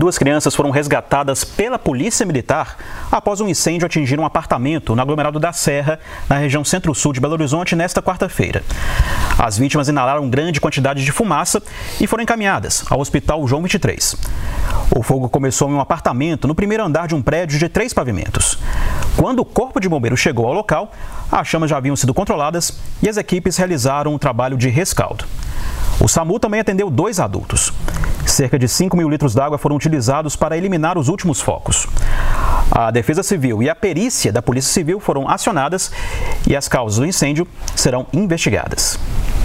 2 crianças foram resgatadas pela Polícia Militar após um incêndio atingir um apartamento no aglomerado da Serra, na região centro-sul de Belo Horizonte, nesta quarta-feira. As vítimas inalaram grande quantidade de fumaça e foram encaminhadas ao Hospital João 23. O fogo começou em um apartamento no primeiro andar de um prédio de 3 pavimentos. Quando o Corpo de Bombeiros chegou ao local, as chamas já haviam sido controladas e as equipes realizaram um trabalho de rescaldo. O SAMU também atendeu 2 adultos. Cerca de 5.000 litros d'água foram utilizados para eliminar os últimos focos. A Defesa Civil e a perícia da Polícia Civil foram acionadas e as causas do incêndio serão investigadas.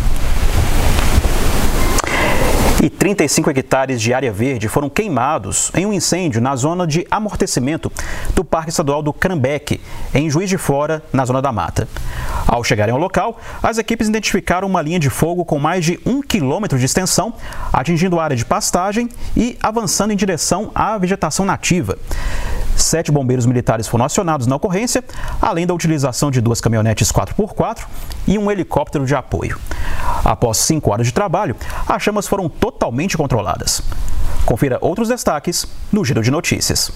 E 35 hectares de área verde foram queimados em um incêndio na zona de amortecimento do Parque Estadual do Crambeque, em Juiz de Fora, na Zona da Mata. Ao chegarem ao local, as equipes identificaram uma linha de fogo com mais de 1 quilômetro de extensão, atingindo a área de pastagem e avançando em direção à vegetação nativa. 7 bombeiros militares foram acionados na ocorrência, além da utilização de 2 caminhonetes 4x4 e um helicóptero de apoio. Após 5 horas de trabalho, as chamas foram totalmente controladas. Confira outros destaques no Giro de Notícias.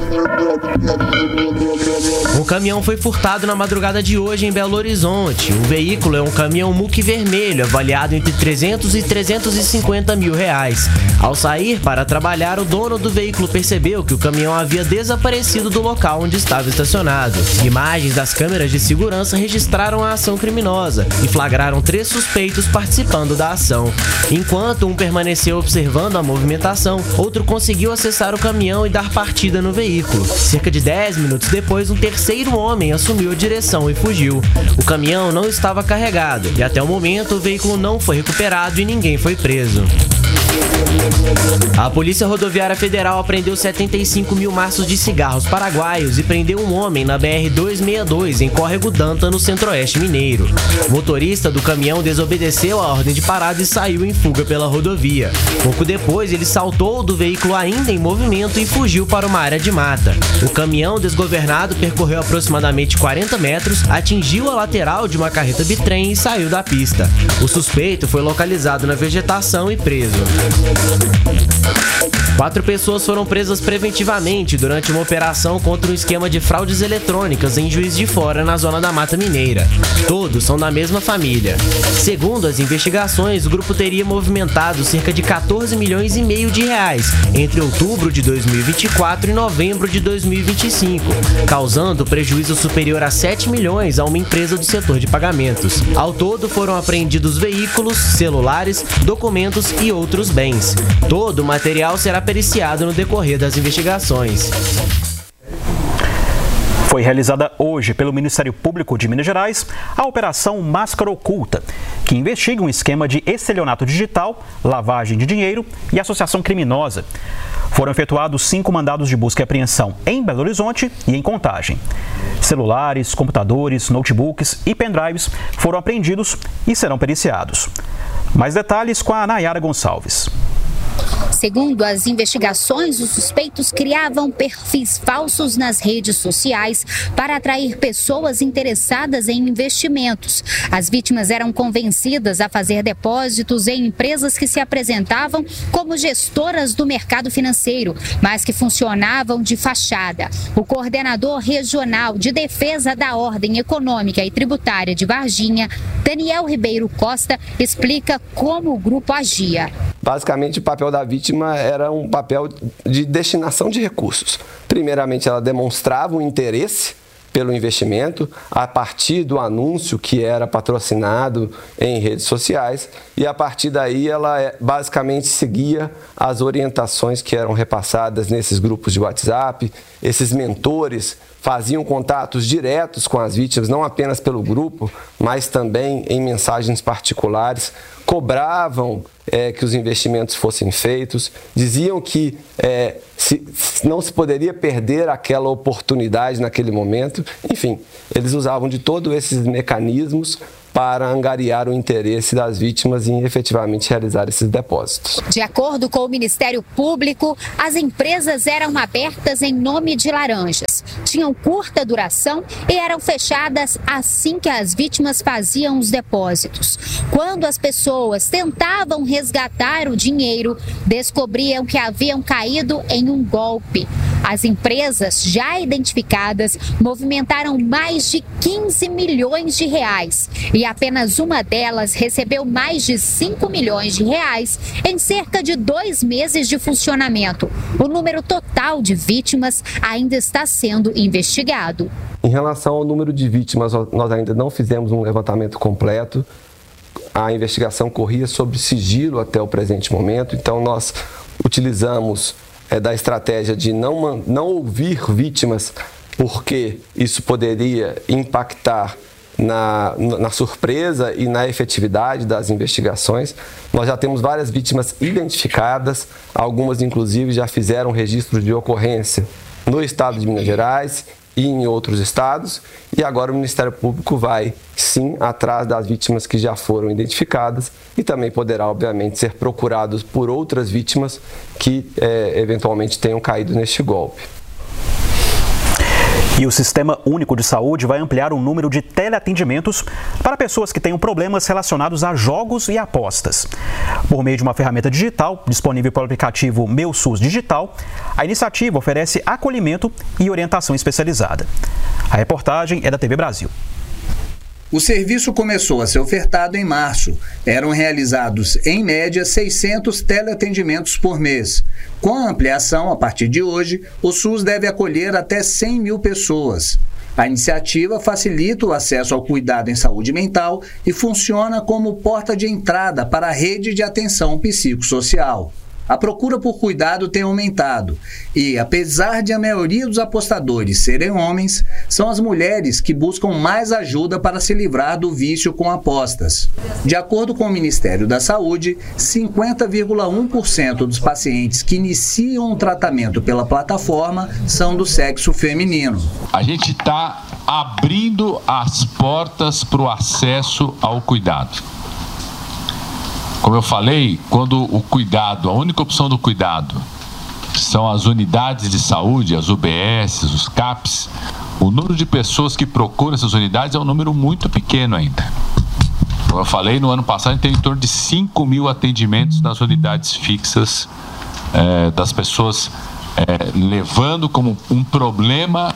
Um caminhão foi furtado na madrugada de hoje em Belo Horizonte. O veículo é um caminhão muque vermelho, avaliado entre 300 e 350 mil reais. Ao sair para trabalhar, o dono do veículo percebeu que o caminhão havia desaparecido do local onde estava estacionado. Imagens das câmeras de segurança registraram a ação criminosa e flagraram 3 suspeitos participando da ação. Enquanto um permaneceu observando a movimentação, outro conseguiu acessar o caminhão e dar partida no veículo. Cerca de 10 minutos depois, um terceiro homem assumiu a direção e fugiu. O caminhão não estava carregado e até o momento o veículo não foi recuperado e ninguém foi preso. A Polícia Rodoviária Federal apreendeu 75 mil maços de cigarros paraguaios e prendeu um homem na BR-262 em Córrego Danta, no centro-oeste mineiro. O motorista do caminhão desobedeceu a ordem de parada e saiu em fuga pela rodovia. Pouco depois, ele saltou do veículo ainda em movimento e fugiu para uma área de mata. O caminhão desgovernado percorreu aproximadamente 40 metros, atingiu a lateral de uma carreta bitrem e saiu da pista. O suspeito foi localizado na vegetação e preso. 4 pessoas foram presas preventivamente durante uma operação contra um esquema de fraudes eletrônicas em Juiz de Fora, na Zona da Mata Mineira. Todos são da mesma família. Segundo as investigações, o grupo teria movimentado cerca de 14 milhões e meio de reais entre outubro de 2024 e novembro de 2025, causando prejuízo superior a 7 milhões a uma empresa do setor de pagamentos. Ao todo, foram apreendidos veículos, celulares, documentos e outros bens. Todo o material será periciado no decorrer das investigações. Foi realizada hoje pelo Ministério Público de Minas Gerais a Operação Máscara Oculta, que investiga um esquema de estelionato digital, lavagem de dinheiro e associação criminosa. Foram efetuados 5 mandados de busca e apreensão em Belo Horizonte e em Contagem. Celulares, computadores, notebooks e pendrives foram apreendidos e serão periciados. Mais detalhes com a Nayara Gonçalves. Segundo as investigações, os suspeitos criavam perfis falsos nas redes sociais para atrair pessoas interessadas em investimentos. As vítimas eram convencidas a fazer depósitos em empresas que se apresentavam como gestoras do mercado financeiro, mas que funcionavam de fachada. O coordenador regional de defesa da ordem econômica e tributária de Varginha, Daniel Ribeiro Costa, explica como o grupo agia. Basicamente, o papel da vítima era um papel de destinação de recursos. Primeiramente, ela demonstrava um interesse pelo investimento a partir do anúncio que era patrocinado em redes sociais, e a partir daí ela basicamente seguia as orientações que eram repassadas nesses grupos de WhatsApp. Esses mentores faziam contatos diretos com as vítimas, não apenas pelo grupo, mas também em mensagens particulares, cobravam que os investimentos fossem feitos, diziam que não se poderia perder aquela oportunidade naquele momento. Enfim, eles usavam de todos esses mecanismos para angariar o interesse das vítimas em efetivamente realizar esses depósitos. De acordo com o Ministério Público, as empresas eram abertas em nome de laranjas. tinham curta duração e eram fechadas assim que as vítimas faziam os depósitos. Quando as pessoas tentavam resgatar o dinheiro, descobriam que haviam caído em um golpe. As empresas já identificadas movimentaram mais de 15 milhões de reais e apenas uma delas recebeu mais de 5 milhões de reais em cerca de 2 meses de funcionamento. O número total de vítimas ainda está sendo investigado. Em relação ao número de vítimas, nós ainda não fizemos um levantamento completo. A investigação corria sob sigilo até o presente momento, então nós utilizamos da estratégia de não ouvir vítimas, porque isso poderia impactar na surpresa e na efetividade das investigações. Nós já temos várias vítimas identificadas, algumas inclusive já fizeram registro de ocorrência no estado de Minas Gerais e em outros estados, e agora o Ministério Público vai sim atrás das vítimas que já foram identificadas e também poderá, obviamente, ser procurados por outras vítimas que eventualmente tenham caído neste golpe. E o Sistema Único de Saúde vai ampliar o número de teleatendimentos para pessoas que tenham problemas relacionados a jogos e apostas. Por meio de uma ferramenta digital disponível pelo aplicativo Meu SUS Digital, a iniciativa oferece acolhimento e orientação especializada. A reportagem é da TV Brasil. O serviço começou a ser ofertado em março. Eram realizados, em média, 600 teleatendimentos por mês. Com a ampliação, a partir de hoje, o SUS deve acolher até 100 mil pessoas. A iniciativa facilita o acesso ao cuidado em saúde mental e funciona como porta de entrada para a rede de atenção psicossocial. A procura por cuidado tem aumentado e, apesar de a maioria dos apostadores serem homens, são as mulheres que buscam mais ajuda para se livrar do vício com apostas. De acordo com o Ministério da Saúde, 50,1% dos pacientes que iniciam o tratamento pela plataforma são do sexo feminino. A gente está abrindo as portas para o acesso ao cuidado. Como eu falei, quando o cuidado, a única opção do cuidado são as unidades de saúde, as UBS, os CAPs, o número de pessoas que procuram essas unidades é um número muito pequeno ainda. Como eu falei, no ano passado a gente tem em torno de 5 mil atendimentos nas unidades fixas das pessoas levando como um problema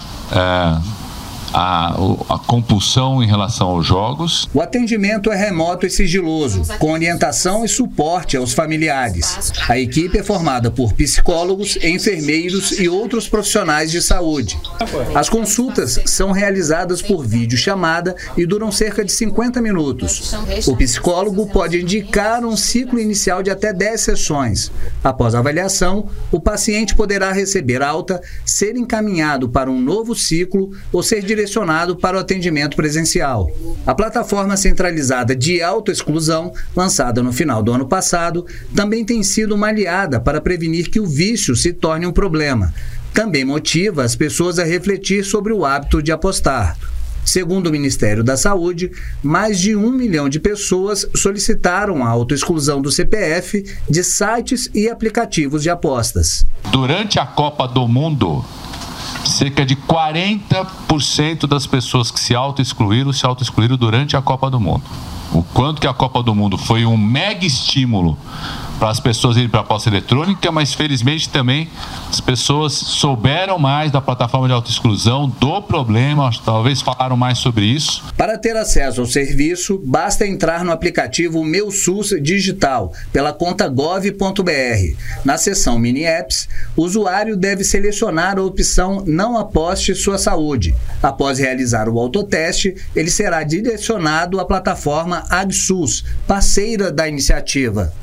a compulsão em relação aos jogos. O atendimento é remoto e sigiloso, com orientação e suporte aos familiares. A equipe é formada por psicólogos, enfermeiros e outros profissionais de saúde. As consultas são realizadas por videochamada e duram cerca de 50 minutos. O psicólogo pode indicar um ciclo inicial de até 10 sessões. Após a avaliação, o paciente poderá receber alta, ser encaminhado para um novo ciclo ou ser direcionado para o atendimento presencial. A plataforma centralizada de autoexclusão, lançada no final do ano passado, também tem sido uma aliada para prevenir que o vício se torne um problema. Também motiva as pessoas a refletir sobre o hábito de apostar. Segundo o Ministério da Saúde, mais de 1 milhão de pessoas solicitaram a autoexclusão do CPF de sites e aplicativos de apostas. Durante a Copa do Mundo, cerca de 40% das pessoas que se autoexcluíram durante a Copa do Mundo. O quanto que a Copa do Mundo foi um mega estímulo para as pessoas irem para a aposta eletrônica, mas felizmente também as pessoas souberam mais da plataforma de autoexclusão, do problema, talvez falaram mais sobre isso. Para ter acesso ao serviço, basta entrar no aplicativo Meu SUS Digital, pela conta gov.br. Na seção Mini Apps, o usuário deve selecionar a opção Não Aposte Sua Saúde. Após realizar o autoteste, ele será direcionado à plataforma AgSUS, parceira da iniciativa.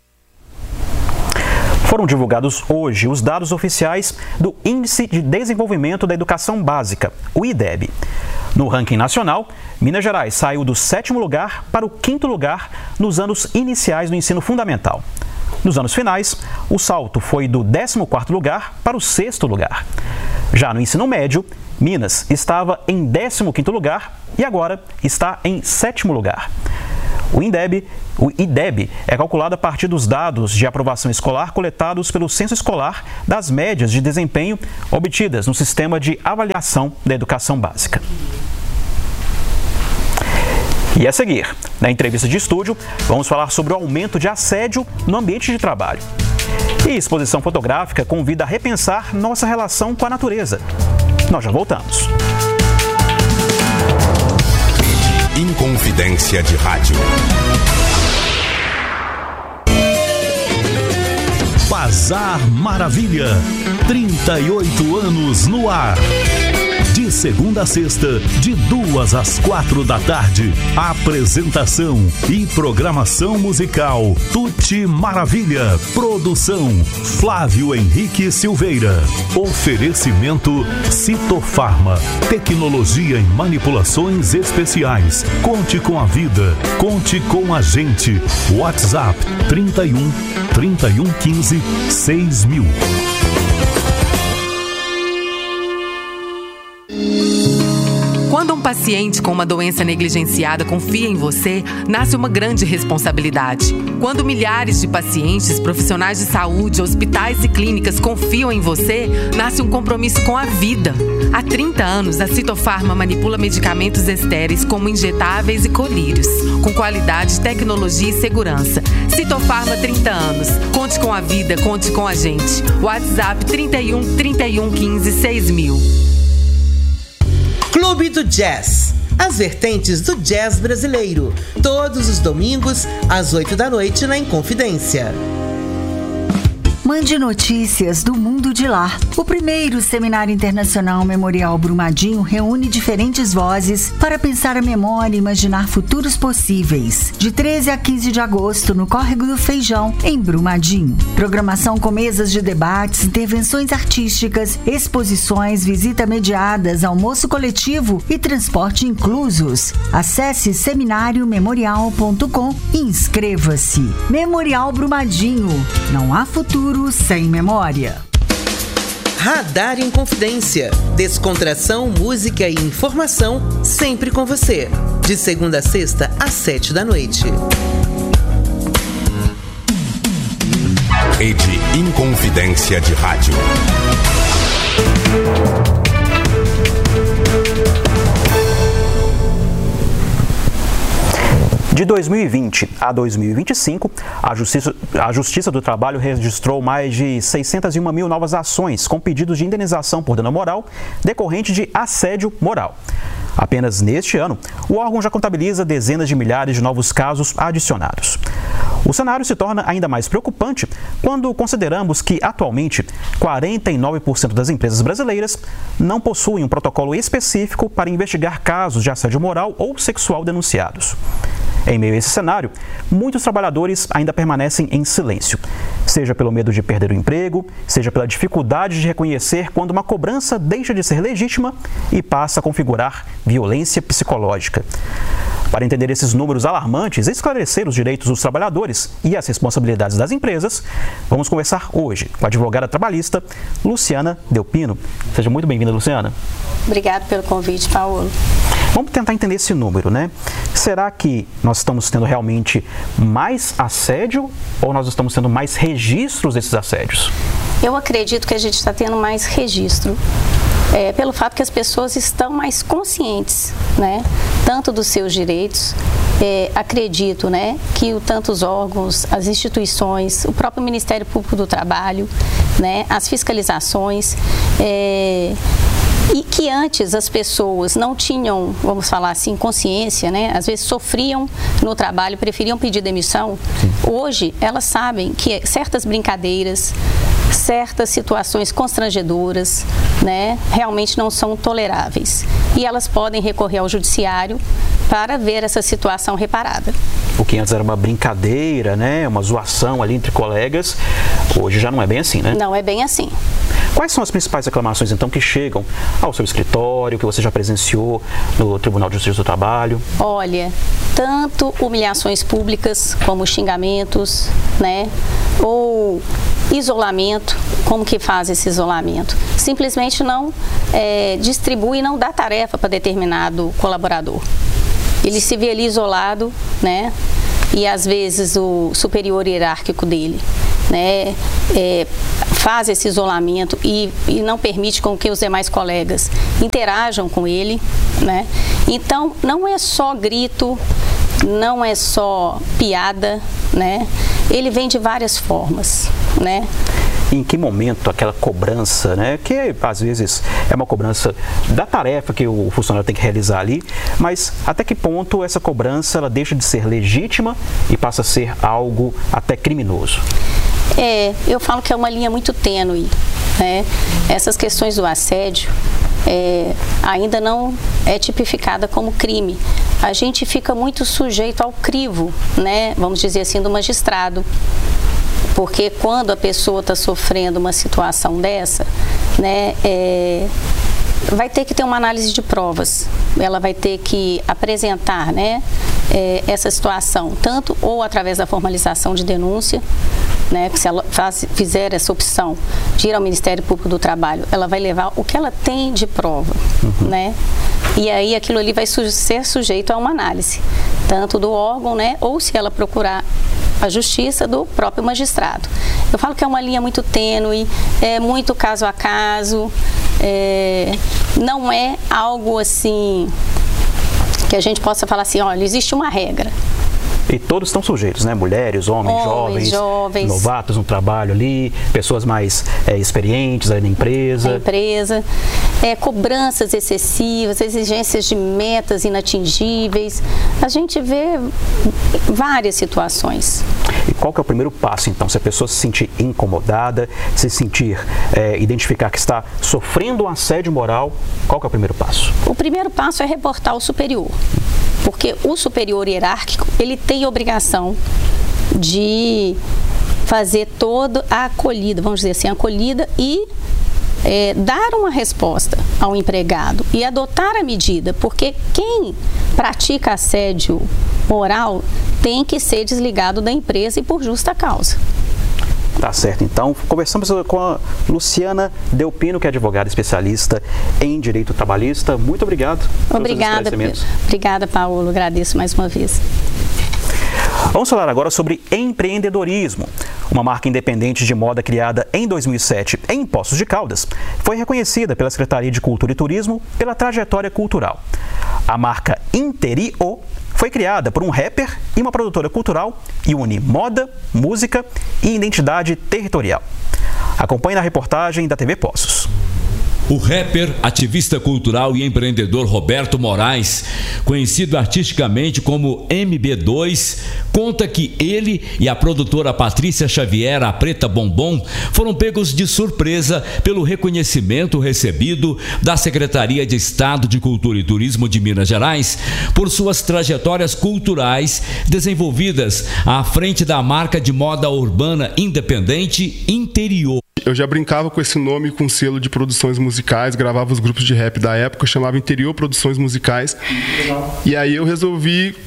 Foram divulgados hoje os dados oficiais do Índice de Desenvolvimento da Educação Básica, o IDEB. No ranking nacional, Minas Gerais saiu do 7º lugar para o 5º lugar nos anos iniciais do ensino fundamental. Nos anos finais, o salto foi do 14º lugar para o 6º lugar. Já no ensino médio, Minas estava em 15º lugar e agora está em 7º lugar. O IDEB é calculado a partir dos dados de aprovação escolar coletados pelo Censo Escolar das médias de desempenho obtidas no Sistema de Avaliação da Educação Básica. E a seguir, na entrevista de estúdio, vamos falar sobre o aumento de assédio no ambiente de trabalho. E exposição fotográfica convida a repensar nossa relação com a natureza. Nós já voltamos. Inconfidência de Rádio. Bazar Maravilha. 38 anos no ar. De segunda a sexta, de 2 às 4 da tarde. Apresentação e programação musical Tuti Maravilha. Produção Flávio Henrique Silveira. Oferecimento Citofarma. Tecnologia em manipulações especiais. Conte com a vida. Conte com a gente. WhatsApp 31 15 6000. Quando um paciente com uma doença negligenciada confia em você, nasce uma grande responsabilidade. Quando milhares de pacientes, profissionais de saúde, hospitais e clínicas confiam em você, nasce um compromisso com a vida. Há 30 anos, a Citofarma manipula medicamentos estéreis como injetáveis e colírios, com qualidade, tecnologia e segurança. Citofarma 30 anos. Conte com a vida, conte com a gente. WhatsApp 31 15 6000. Clube do Jazz. As vertentes do jazz brasileiro. Todos os domingos, às 8 da noite, na Inconfidência. Mande notícias do mundo de lá. O primeiro Seminário Internacional Memorial Brumadinho reúne diferentes vozes para pensar a memória e imaginar futuros possíveis. De 13 a 15 de agosto, no Córrego do Feijão, em Brumadinho. Programação com mesas de debates, intervenções artísticas, exposições, visita mediadas, almoço coletivo e transporte inclusos. Acesse seminariomemorial.com e inscreva-se. Memorial Brumadinho. Não há futuro sem memória. Radar Inconfidência. Descontração, música e informação sempre com você. De segunda a sexta, às 7 da noite. Rede Inconfidência de Rádio. De 2020 a 2025, a Justiça do Trabalho registrou mais de 601 mil novas ações com pedidos de indenização por dano moral decorrente de assédio moral. Apenas neste ano, o órgão já contabiliza dezenas de milhares de novos casos adicionados. O cenário se torna ainda mais preocupante quando consideramos que, atualmente, 49% das empresas brasileiras não possuem um protocolo específico para investigar casos de assédio moral ou sexual denunciados. Em meio a esse cenário, muitos trabalhadores ainda permanecem em silêncio, seja pelo medo de perder o emprego, seja pela dificuldade de reconhecer quando uma cobrança deixa de ser legítima e passa a configurar violência psicológica. Para entender esses números alarmantes e esclarecer os direitos dos trabalhadores e as responsabilidades das empresas, vamos conversar hoje com a advogada trabalhista Luciana Delpino. Seja muito bem-vinda, Luciana. Obrigada pelo convite, Paulo. Vamos tentar entender esse número, né? Será que nós estamos tendo realmente mais assédio ou nós estamos tendo mais registros desses assédios? Eu acredito que a gente está tendo mais registro. Pelo fato que as pessoas estão mais conscientes, né, tanto dos seus direitos, acredito, né, que tanto os órgãos, as instituições, o próprio Ministério Público do Trabalho, né, as fiscalizações, e que antes as pessoas não tinham, vamos falar assim, consciência, né? Às vezes sofriam no trabalho, preferiam pedir demissão. Sim. Hoje elas sabem que certas brincadeiras, certas situações constrangedoras, né, realmente não são toleráveis. E elas podem recorrer ao judiciário para ver essa situação reparada. O que antes era uma brincadeira, né, uma zoação ali entre colegas, hoje já não é bem assim, né? Não é bem assim. Quais são as principais reclamações, então, que chegam ao seu escritório, que você já presenciou no Tribunal de Justiça do Trabalho? Olha, tanto humilhações públicas, como xingamentos, né, ou isolamento, como que faz esse isolamento? Simplesmente não distribui, não dá tarefa para determinado colaborador. Ele se vê ali isolado, né? e às vezes o superior hierárquico dele, né, faz esse isolamento e não permite com que os demais colegas interajam com ele, né? Então, não é só grito, não é só piada, né? Ele vem de várias formas, né? Em que momento aquela cobrança, né, que às vezes é uma cobrança da tarefa que o funcionário tem que realizar ali, mas até que ponto essa cobrança ela deixa de ser legítima e passa a ser algo até criminoso? Eu falo que é uma linha muito tênue, né? Essas questões do assédio ainda não é tipificada como crime. A gente fica muito sujeito ao crivo, né? Vamos dizer assim, do magistrado. Porque quando a pessoa está sofrendo uma situação dessa, né, vai ter que ter uma análise de provas. Ela vai ter que apresentar, né, essa situação, tanto ou através da formalização de denúncia, né, que se ela fizer essa opção de ir ao Ministério Público do Trabalho, ela vai levar o que ela tem de prova, né? E aí aquilo ali vai ser sujeito a uma análise, tanto do órgão, né, ou se ela procurar a justiça, do próprio magistrado. Eu falo que é uma linha muito tênue, é muito caso a caso, não é algo assim que a gente possa falar assim, olha, existe uma regra. E todos estão sujeitos, né? Mulheres, homens, jovens, novatos no trabalho ali, pessoas mais experientes aí na empresa. Cobranças excessivas, exigências de metas inatingíveis. A gente vê várias situações. E qual que é o primeiro passo, então? Se a pessoa se sentir incomodada, se sentir, identificar que está sofrendo um assédio moral, qual que é o primeiro passo? O primeiro passo é reportar ao superior. Porque o superior hierárquico, ele tem a obrigação de fazer toda a acolhida, vamos dizer assim, a acolhida e dar uma resposta ao empregado e adotar a medida, porque quem pratica assédio moral tem que ser desligado da empresa e por justa causa. Tá certo, então conversamos com a Luciana Delpino, que é advogada especialista em direito trabalhista. Muito obrigado. Obrigada, Paulo. Agradeço mais uma vez. Vamos falar agora sobre empreendedorismo. Uma marca independente de moda criada em 2007 em Poços de Caldas foi reconhecida pela Secretaria de Cultura e Turismo pela trajetória cultural. A marca Interior foi criada por um rapper e uma produtora cultural e une moda, música e identidade territorial. Acompanhe na reportagem da TV Poços. O rapper, ativista cultural e empreendedor Roberto Moraes, conhecido artisticamente como MB2, conta que ele e a produtora Patrícia Xavier, a Preta Bombom, foram pegos de surpresa pelo reconhecimento recebido da Secretaria de Estado de Cultura e Turismo de Minas Gerais por suas trajetórias culturais desenvolvidas à frente da marca de moda urbana independente Interior. Eu já brincava com esse nome, com selo de produções musicais, gravava os grupos de rap da época, chamava Interior Produções Musicais. E aí eu resolvi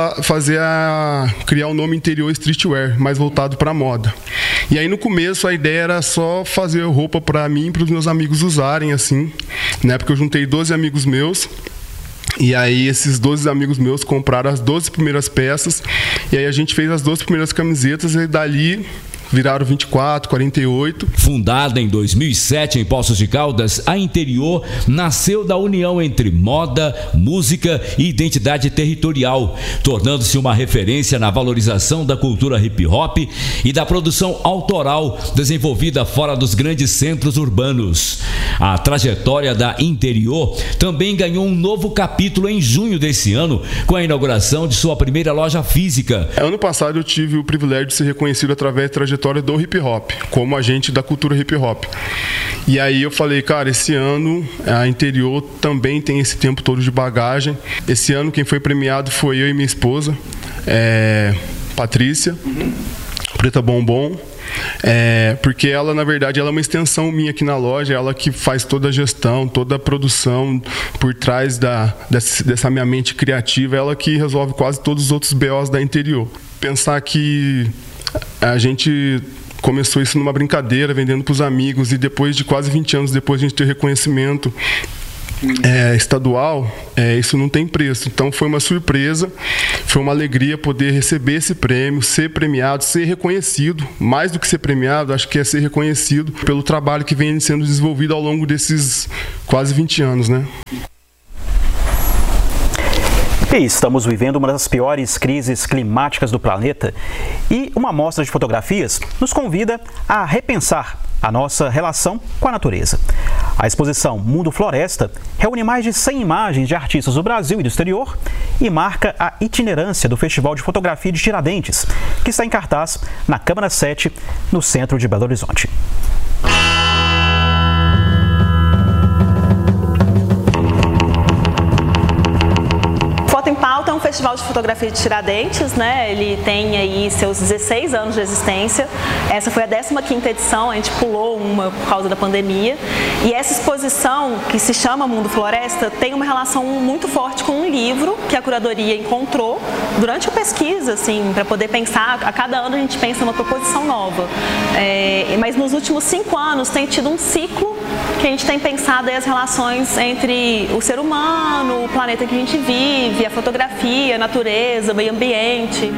criar o nome Interior Streetwear, mais voltado para moda. E aí no começo a ideia era só fazer roupa para mim e para os meus amigos usarem, assim. Na época eu juntei 12 amigos meus. E aí esses 12 amigos meus compraram as 12 primeiras peças. E aí a gente fez as 12 primeiras camisetas e dali viraram 24, 48. Fundada em 2007 em Poços de Caldas, a Interior nasceu da união entre moda, música e identidade territorial, tornando-se uma referência na valorização da cultura hip-hop e da produção autoral desenvolvida fora dos grandes centros urbanos. A trajetória da Interior também ganhou um novo capítulo em junho desse ano, com a inauguração de sua primeira loja física. Ano passado eu tive o privilégio de ser reconhecido através da trajetória do hip hop, como agente da cultura hip hop. E aí eu falei, cara, esse ano a Interior também tem esse tempo todo de bagagem. Esse ano quem foi premiado foi eu e minha esposa, Patrícia, Preta Bombom. Porque ela, na verdade, ela é uma extensão minha aqui na loja, ela que faz toda a gestão, toda a produção por trás dessa minha mente criativa, ela que resolve quase todos os outros BOs da Interior. Pensar que a gente começou isso numa brincadeira, vendendo para os amigos, e depois de quase 20 anos depois a gente ter reconhecimento estadual, isso não tem preço. Então foi uma surpresa, foi uma alegria poder receber esse prêmio, ser premiado, ser reconhecido. Mais do que ser premiado, acho que é ser reconhecido pelo trabalho que vem sendo desenvolvido ao longo desses quase 20 anos, né? E estamos vivendo uma das piores crises climáticas do planeta e uma mostra de fotografias nos convida a repensar a nossa relação com a natureza. A exposição Mundo Floresta reúne mais de 100 imagens de artistas do Brasil e do exterior e marca a itinerância do Festival de Fotografia de Tiradentes, que está em cartaz na Câmara 7, no centro de Belo Horizonte. Foto em Pauta é um festival de fotografia de Tiradentes, né? Ele tem aí seus 16 anos de existência. Essa foi a 15ª edição, a gente pulou uma por causa da pandemia. E essa exposição, que se chama Mundo Floresta, tem uma relação muito forte com um livro que a curadoria encontrou durante a pesquisa, assim, para poder pensar. A cada ano a gente pensa numa proposição nova. Mas nos últimos 5 anos tem tido um ciclo que a gente tem pensado aí as relações entre o ser humano, o planeta que a gente vive, a fotografia, a natureza, o meio ambiente.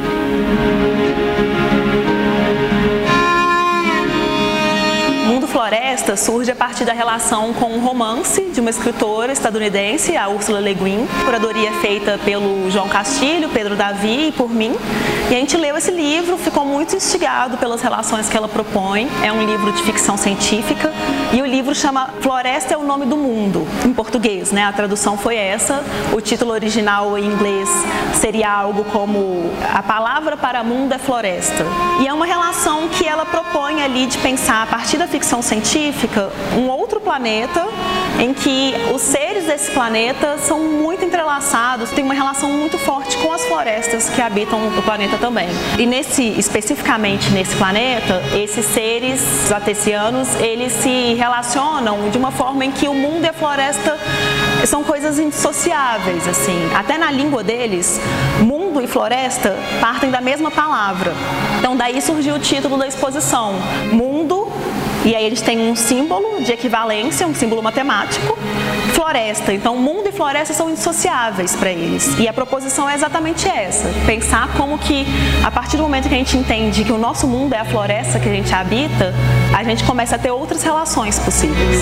Mundo Floresta surge a partir da relação com um romance de uma escritora estadunidense, a Ursula Le Guin. A curadoria é feita pelo João Castilho, Pedro Davi e por mim. E a gente leu esse livro, ficou muito instigado pelas relações que ela propõe. É um livro de ficção científica e o livro chama Floresta é o Nome do Mundo, em português, né? A tradução foi essa. O título original em inglês seria algo como A Palavra para Mundo é Floresta. E é uma relação que ela propõe ali de pensar, a partir da ficção científica, um outro planeta em que os seres desse planeta são muito entrelaçados, tem uma relação muito forte com as florestas que habitam o planeta também. E especificamente nesse planeta, esses seres atecianos, eles se relacionam de uma forma em que o mundo e a floresta são coisas indissociáveis, assim. Até na língua deles, mundo e floresta partem da mesma palavra. Então daí surgiu o título da exposição, Mundo. E aí eles têm um símbolo de equivalência, um símbolo matemático, floresta. Então, mundo e floresta são indissociáveis para eles. E a proposição é exatamente essa, pensar como que, a partir do momento que a gente entende que o nosso mundo é a floresta que a gente habita, a gente começa a ter outras relações possíveis.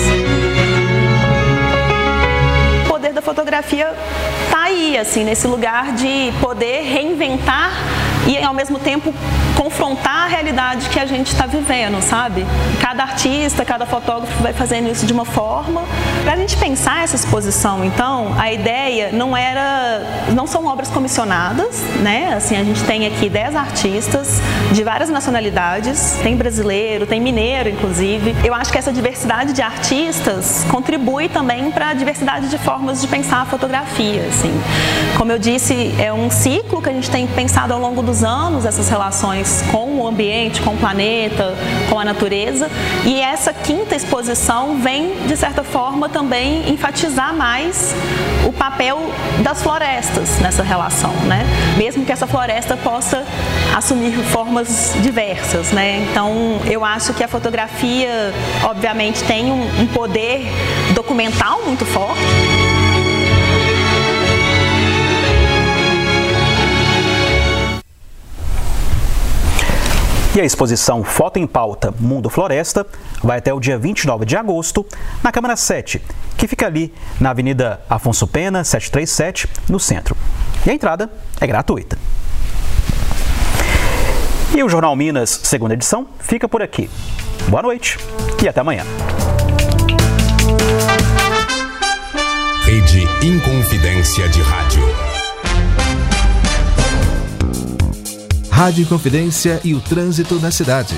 O poder da fotografia está aí, assim, nesse lugar de poder reinventar e, ao mesmo tempo, confrontar a realidade que a gente está vivendo, sabe? Cada artista, cada fotógrafo vai fazendo isso de uma forma. Para a gente pensar essa exposição, então, a ideia não são obras comissionadas, né? Assim, a gente tem aqui 10 artistas de várias nacionalidades, tem brasileiro, tem mineiro, inclusive. Eu acho que essa diversidade de artistas contribui também para a diversidade de formas de pensar a fotografia, assim. Como eu disse, é um ciclo que a gente tem pensado ao longo dos anos, essas relações com o ambiente, com o planeta, com a natureza. E essa 5ª exposição vem, de certa forma, também enfatizar mais o papel das florestas nessa relação, né? Mesmo que essa floresta possa assumir formas diversas, né? Então, eu acho que a fotografia, obviamente, tem um poder documental muito forte. E a exposição Foto em Pauta Mundo Floresta vai até o dia 29 de agosto na Câmara 7, que fica ali na Avenida Afonso Pena, 737, no centro. E a entrada é gratuita. E o Jornal Minas, segunda edição, fica por aqui. Boa noite e até amanhã. Rede Inconfidência de Rádio. Rádio Inconfidência e o trânsito na cidade.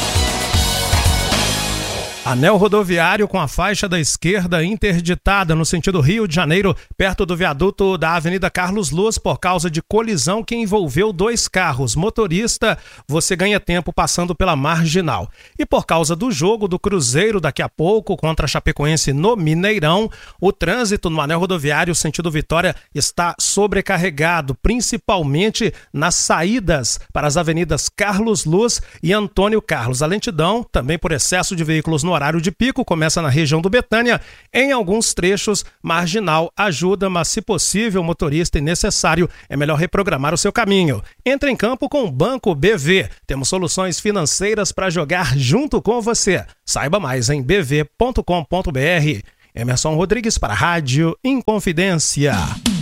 Anel rodoviário com a faixa da esquerda interditada no sentido Rio de Janeiro, perto do viaduto da Avenida Carlos Luz, por causa de colisão que envolveu 2 carros. Motorista, você ganha tempo passando pela marginal. E por causa do jogo do Cruzeiro daqui a pouco contra a Chapecoense no Mineirão, o trânsito no anel rodoviário sentido Vitória está sobrecarregado, principalmente nas saídas para as avenidas Carlos Luz e Antônio Carlos. A lentidão, também por excesso de veículos no no horário de pico, começa na região do Betânia, em alguns trechos, marginal ajuda, mas se possível, motorista e necessário, é melhor reprogramar o seu caminho. Entre em campo com o Banco BV. Temos soluções financeiras para jogar junto com você. Saiba mais em bv.com.br. Emerson Rodrigues para a Rádio Inconfidência.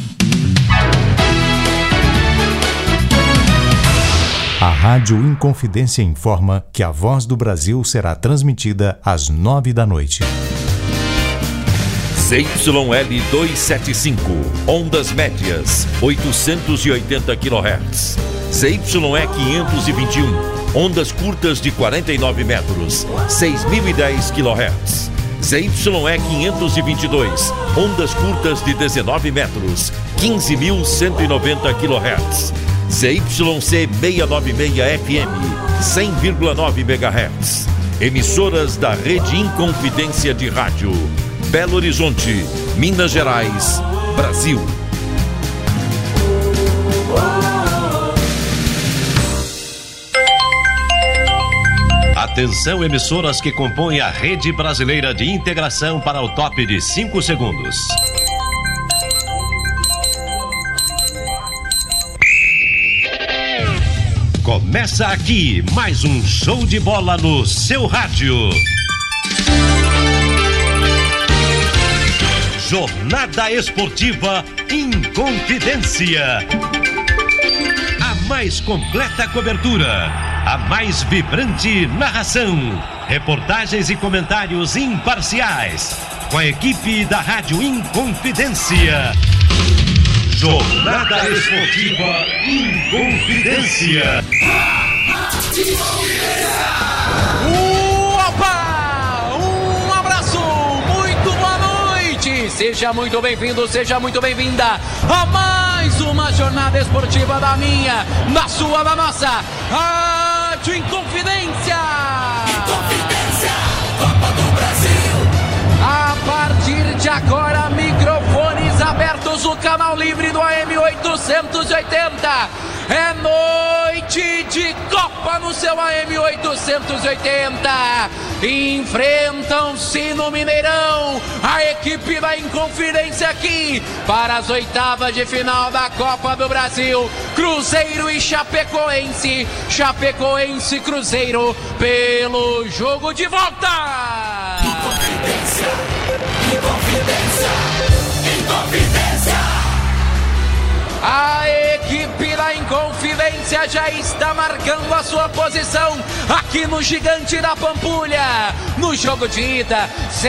A Rádio Inconfidência informa que a Voz do Brasil será transmitida às 9 da noite. ZYL 275, ondas médias, 880 kHz. ZYE 521, ondas curtas de 49 metros, 6.010 kHz. ZYE 522, ondas curtas de 19 metros, 15.190 kHz. ZYC 696 FM, 100,9 MHz. Emissoras da Rede Inconfidência de Rádio. Belo Horizonte, Minas Gerais, Brasil. Atenção, emissoras que compõem a Rede Brasileira de Integração para o top de 5 segundos. Começa aqui mais um show de bola no seu rádio. Jornada Esportiva Inconfidência. A mais completa cobertura, a mais vibrante narração, reportagens e comentários imparciais, com a equipe da Rádio Inconfidência. Jornada Esportiva Inconfidência. Opa! Um abraço! Muito boa noite! Seja muito bem-vindo, seja muito bem-vinda a mais uma jornada esportiva da minha, da sua, da nossa Rádio Inconfidência! Inconfidência! Copa do Brasil! A partir de agora, microfones abertos, o canal livre do AM 880. É noite de Copa no seu AM 880. Enfrentam-se no Mineirão a equipe da Inconfidência aqui para as oitavas de final da Copa do Brasil. Cruzeiro e Chapecoense. Chapecoense e Cruzeiro pelo jogo de volta. Inconfidência, Inconfidência, Inconfidência. A equipe da Inconfidência já está marcando a sua posição aqui no Gigante da Pampulha. No jogo de ida,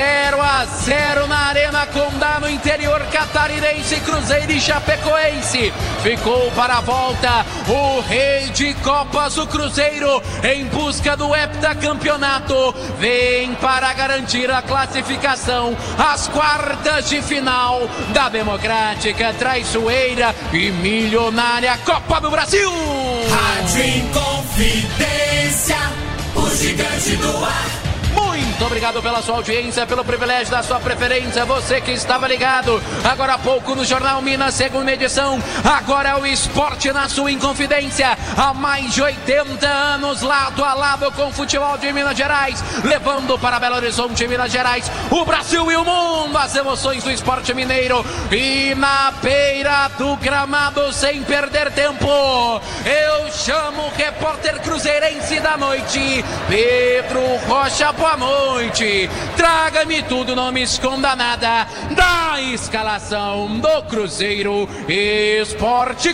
0-0 na Arena Condá, no interior catarinense. Cruzeiro e Chapecoense. Ficou para a volta o rei de Copas, o Cruzeiro, em busca do heptacampeonato. Vem para garantir a classificação às quartas de final da democrática, traiçoeira e milionária Copa do Brasil. Rádio Inconfidência, o gigante do ar. Muito obrigado pela sua audiência, pelo privilégio da sua preferência. Você que estava ligado agora há pouco no Jornal Minas, segunda edição. Agora é o esporte na sua Inconfidência. Há mais de 80 anos, lado a lado com o futebol de Minas Gerais, levando para Belo Horizonte, Minas Gerais, o Brasil e o mundo, as emoções do esporte mineiro. E na beira do gramado, sem perder tempo, eu chamo o repórter cruzeirense da noite, Pedro Rocha. Boa noite, traga-me tudo, não me esconda nada da escalação do Cruzeiro Esporte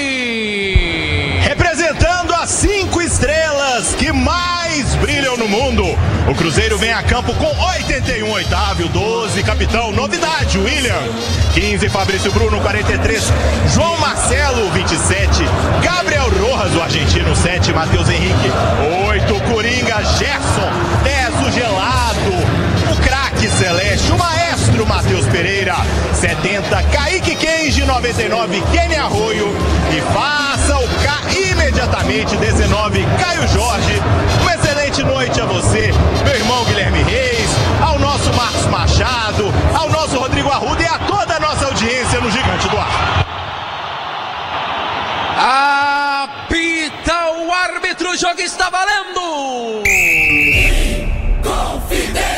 Clube. Representando as 5 estrelas que mais brilham no mundo, o Cruzeiro vem a campo com 81, Otávio, 12, capitão, novidade, William, 15, Fabrício Bruno, 43, João Marcelo, 27, Gabriel Rojas, o argentino, 7, Matheus Henrique, 8, Coringa, Gerson, 10, o gelado, o craque celeste, o maestro Matheus Pereira, 70, Kaique Kenji, 99, Kenny Arroio, e faça o K imediatamente, 19, Caio Jorge. Uma excelente noite a você, meu irmão Guilherme Reis, ao nosso Marcos Machado, ao nosso Rodrigo Arruda e a toda a nossa audiência no Gigante do Ar. Apita o árbitro, o jogo está valendo! Confidência.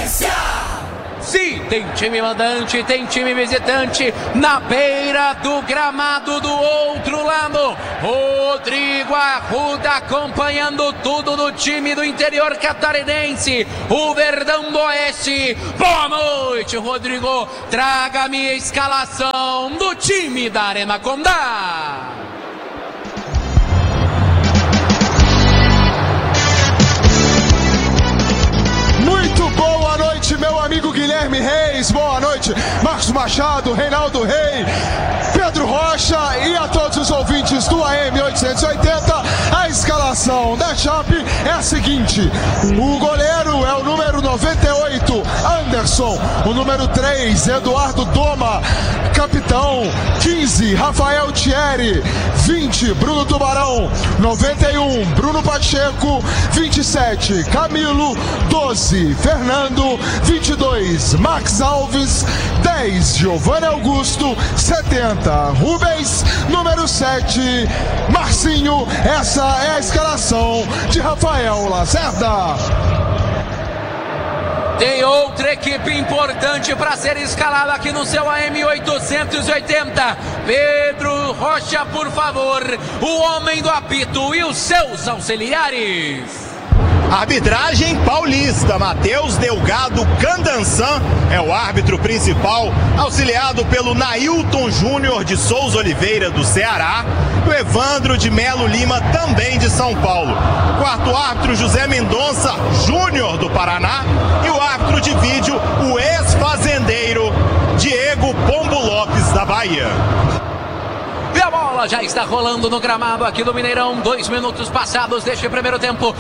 Tem time mandante, tem time visitante na beira do gramado do outro lado. Rodrigo Arruda acompanhando tudo do time do interior catarinense, o Verdão do Oeste. Boa noite, Rodrigo. Traga a minha escalação do time da Arena Condá. Muito boa noite, meu amigo Guilherme Reis. Boa noite, Marcos Machado, Reinaldo Rei, Pedro Rocha e a todos os ouvintes do AM 880. A escalação da Chape é a seguinte: o goleiro é o número 98, Anderson. O número 3, Eduardo Doma. Capitão, 15, Rafael Thierry. 20, Bruno Tubarão. 91, Bruno Pacheco. 27, Camilo. 12, Fernando. 22, Max Alves. 10, Giovanni Augusto. 70, Rubens. Número 7, Marcinho. Essa é a escalação de Rafael Lacerda. Tem outra equipe importante para ser escalada aqui no seu AM 880. Pedro Rocha, por favor, o homem do apito e os seus auxiliares. Arbitragem paulista, Matheus Delgado Candançan é o árbitro principal, auxiliado pelo Nailton Júnior de Souza Oliveira, do Ceará, e o Evandro de Melo Lima, também de São Paulo. O quarto árbitro, José Mendonça Júnior, do Paraná, e o árbitro de vídeo, o ex-fazendeiro Diego Pombo Lopes, da Bahia. E a bola já está rolando no gramado aqui do Mineirão. 2 minutos passados deste primeiro tempo.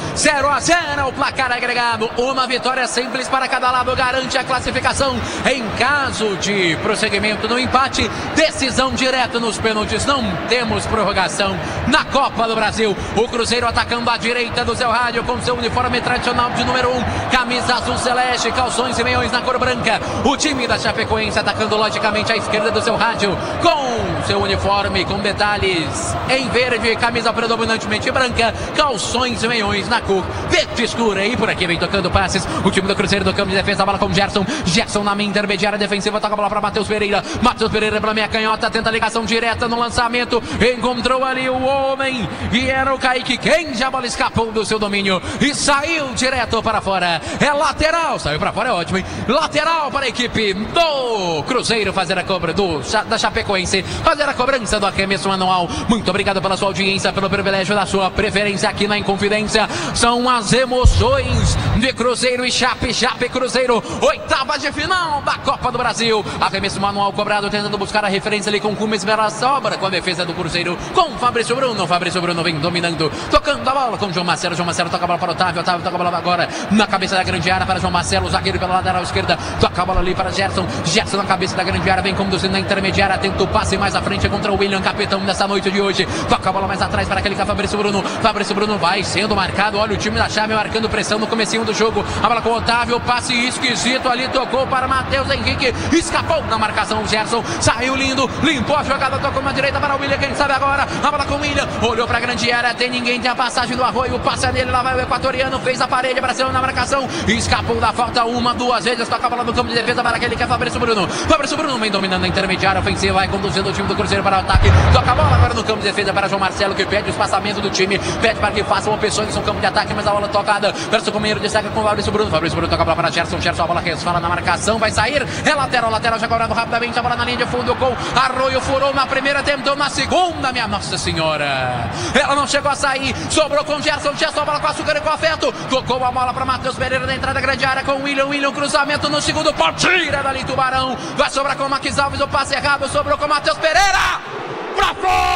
0-0 o placar agregado. Uma vitória simples para cada lado garante a classificação. Em caso de prosseguimento no empate, decisão direta nos pênaltis. Não temos prorrogação na Copa do Brasil. O Cruzeiro atacando à direita do seu rádio com seu uniforme tradicional de número 1. Camisa azul celeste, calções e meiões na cor branca. O time da Chapecoense atacando logicamente à esquerda do seu rádio com seu uniforme com detalhes em verde, camisa predominantemente branca, calções e meiões na cor verde escura. E por aqui vem tocando passes o time do Cruzeiro do campo de defesa, a bola com Gerson. Gerson na minha intermediária defensiva, toca a bola para Matheus Pereira. Matheus Pereira pela minha canhota, tenta a ligação direta no lançamento, encontrou ali o homem e era o Kaique Kenji. A bola escapou do seu domínio e saiu direto para fora. É lateral, saiu para fora, é ótimo, hein? Lateral para a equipe do Cruzeiro fazer a cobra da Chapecoense, fazer a cobrança do arremesso manual. Muito obrigado pela sua audiência, pelo privilégio da sua preferência aqui na Inconfidência. São as emoções de Cruzeiro e Chape. Chape e Cruzeiro, oitavas de final da Copa do Brasil. Arremesso manual cobrado, tentando buscar a referência ali com Cumes Vera, sobra com a defesa do Cruzeiro, com Fabrício Bruno. Fabrício Bruno vem dominando, tocando a bola com João Marcelo. João Marcelo toca a bola para Otávio. Otávio toca a bola agora na cabeça da grande área para João Marcelo, zagueiro pela lateral esquerda. Toca a bola ali para Gerson. Gerson na cabeça da grande área, vem conduzindo na intermediária, tenta o passe mais à frente contra o William, capitão dessa noite de hoje. Toca a bola mais atrás para aquele que é Fabrício Bruno. Fabrício Bruno vai sendo marcado. Olha o time da Chave marcando pressão no comecinho do jogo. A bola com o Otávio, passe esquisito ali, tocou para Matheus Henrique, escapou na marcação. O Gerson saiu lindo, limpou a jogada, tocou na direita para o William, quem sabe agora. A bola com o William, olhou para a grande área, tem ninguém, tem a passagem do Arroio, passa nele, lá vai o equatoriano, fez a parede para cima na marcação, escapou da falta 1, 2 vezes, toca a bola no campo de defesa para aquele que é Fabrício Bruno. Fabrício Bruno vem dominando a intermediária ofensiva, vai conduzindo o time do Cruzeiro para o ataque, toca a bola agora no campo de defesa para João Marcelo, que pede o espaçamento do time, pede para que façam opções no campo de ataque, mas a bola tocada para o seu companheiro de saque com o Fabrício Bruno. Fabrício Bruno toca a bola para Gerson. Gerson, a bola resfala na marcação, vai sair, é lateral já cobrado rapidamente, a bola na linha de fundo com Arroio, furou na primeira, tentou na segunda, minha Nossa Senhora, ela não chegou a sair, sobrou com Gerson. Gerson, a bola com açúcar e com afeto, tocou a bola para Matheus Pereira na entrada da grande área com William, cruzamento no segundo pau, tira dali Tubarão, vai sobrar com o Max Alves, o passe errado, sobrou com Matheus Pereira, pra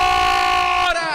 fora!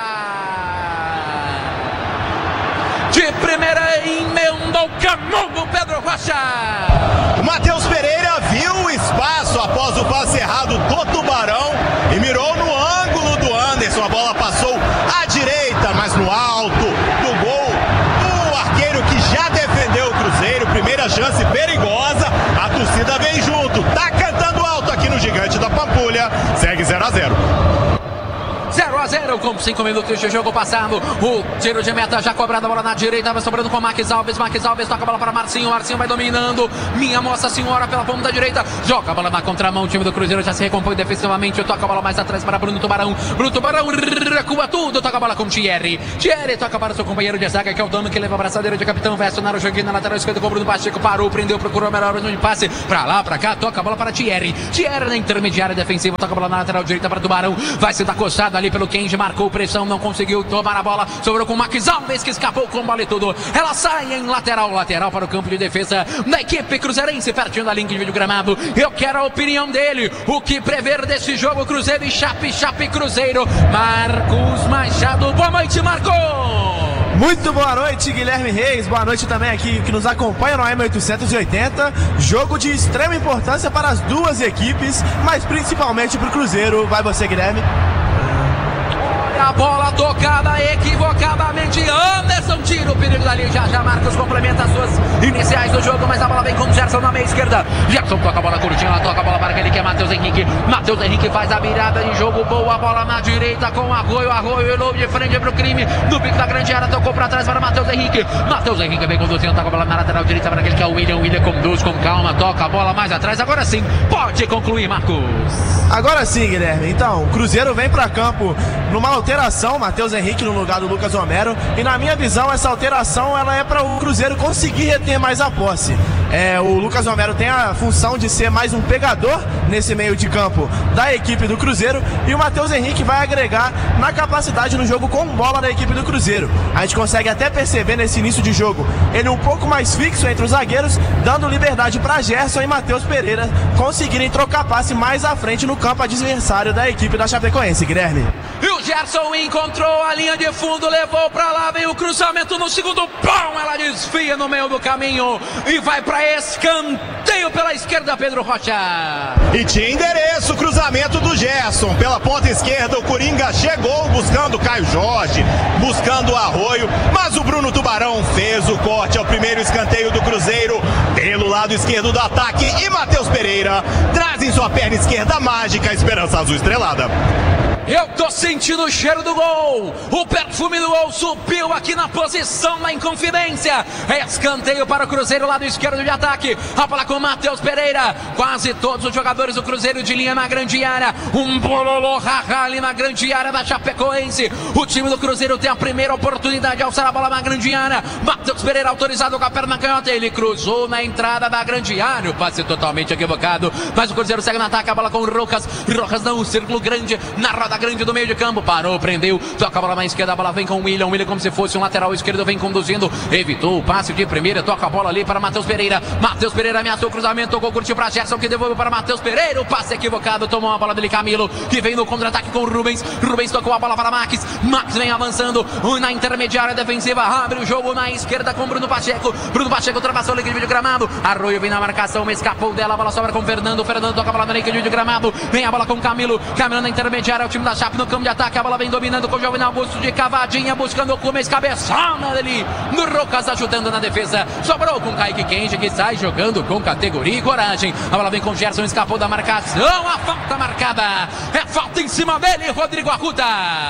De primeira emenda o canudo Pedro Rocha. O Matheus Pereira viu o espaço após o passe errado do Tubarão e mirou no ângulo do Anderson. A bola passou à direita, mas no alto do gol do arqueiro que já defendeu o Cruzeiro. Primeira chance perigosa, a torcida vem junto, tá cantando alto aqui no Gigante da Pampulha. Segue 0-0. 0-0 0 com 5 minutos de jogo passado. O tiro de meta já cobrado, a bola na direita, vai sobrando com Marques Alves. Marques Alves toca a bola para Marcinho. Marcinho vai dominando. Minha Nossa Senhora pela ponta direita. Joga a bola na contramão. O time do Cruzeiro já se recompõe defensivamente. Toca a bola mais atrás para Bruno Tubarão. Bruno Tubarão recua tudo. Toca a bola com Thierry. Thierry toca para o seu companheiro de zaga, que é o Dano, que leva a braçadeira de capitão. Vai acionar o joguinho na lateral esquerda com o Bruno Pacheco. Parou, prendeu, procurou a melhor hora de passe. Pra lá, pra cá. Toca a bola para Thierry. Thierry na intermediária defensiva. Toca a bola na lateral direita para Tubarão. Vai se dar coçado ali pelo Kenji. Marcou pressão. Não conseguiu tomar a bola. Sobrou com o Marques Alves, que escapou com bola e tudo. Ela sai em lateral. Lateral para o campo de defesa da equipe cruzeirense, pertinho da linha de vídeo gramado. Eu quero a opinião dele. O que prever desse jogo, Cruzeiro e Chape, Chape Cruzeiro. Marcos Machado. Boa noite, Marcos! Muito boa noite, Guilherme Reis. Boa noite também aqui que nos acompanha no AM880. Jogo de extrema importância para as duas equipes, mas principalmente para o Cruzeiro. Vai você, Guilherme. A bola tocada equivocadamente. Anderson tira o perigo dali. Já Marcos complementa as suas iniciais do jogo, mas a bola vem com o Gerson na meia esquerda. Gerson toca a bola curtinha, ela toca a bola para aquele que é Matheus Henrique. Matheus Henrique faz a virada de jogo. Boa bola na direita com Arroio. Arroio elou de frente para o crime. No pico da grande área, tocou para trás para Matheus Henrique. Matheus Henrique vem conduzindo, toca a bola na lateral direita para aquele que é o William. William conduz com calma, toca a bola mais atrás. Agora sim, pode concluir, Marcos. Agora sim, Guilherme. Então, o Cruzeiro vem para campo numa alteração, Matheus Henrique no lugar do Lucas Romero, e na minha visão essa alteração ela é para o Cruzeiro conseguir reter mais a posse. O Lucas Romero tem a função de ser mais um pegador nesse meio de campo da equipe do Cruzeiro, e o Matheus Henrique vai agregar na capacidade no jogo com bola da equipe do Cruzeiro. A gente consegue até perceber nesse início de jogo ele um pouco mais fixo entre os zagueiros, dando liberdade para Gerson e Matheus Pereira conseguirem trocar passe mais à frente no campo adversário da equipe da Chapecoense, Guilherme. E o Gerson encontrou a linha de fundo, levou pra lá, vem o cruzamento no segundo pão, ela desvia no meio do caminho e vai pra escanteio pela esquerda, Pedro Rocha. E tinha endereço, cruzamento do Gerson pela ponta esquerda, o Coringa chegou buscando Caio Jorge, buscando o Arroio, mas o Bruno Tubarão fez o corte ao primeiro escanteio do Cruzeiro pelo lado esquerdo do ataque, e Matheus Pereira traz em sua perna esquerda mágica a esperança azul estrelada. Eu tô sentindo o cheiro do gol. O perfume do gol subiu aqui na posição da Inconfidência. Escanteio para o Cruzeiro, lado esquerdo de ataque. A bola com Matheus Pereira. Quase todos os jogadores do Cruzeiro de linha na grande área. Um bololô rarra ali na grande área da Chapecoense. O time do Cruzeiro tem a primeira oportunidade de alçar a bola na grande área. Matheus Pereira autorizado com a perna canhota. Ele cruzou na entrada da grande área. O passe totalmente equivocado. Mas o Cruzeiro segue no ataque. A bola com o Rojas. Rojas não, um círculo grande na roda grande do meio de campo, parou, prendeu, toca a bola na esquerda, a bola vem com o William como se fosse um lateral esquerdo, vem conduzindo, evitou o passe de primeira, toca a bola ali para Matheus Pereira. Matheus Pereira ameaçou o cruzamento, tocou, curtiu para Gerson, que devolveu para Matheus Pereira, o passe equivocado, tomou a bola dele Camilo, que vem no contra-ataque com o Rubens. Rubens tocou a bola para Max vem avançando na intermediária defensiva, abre o jogo na esquerda com Bruno Pacheco. Bruno Pacheco ultrapassou o líquido de gramado, Arroio vem na marcação, escapou dela, a bola sobra com Fernando toca a bola no líquido de gramado, vem a bola com Camilo na intermediária, o time da Chape no campo de ataque, a bola vem dominando com o Jovenal Augusto de cavadinha, buscando o Cumes, cabeçada ali no Rocas, ajudando na defesa, sobrou com Kaique Kenji, que sai jogando com categoria e coragem. A bola vem com Gerson, escapou da marcação, a falta marcada, é falta em cima dele, Rodrigo Arruda.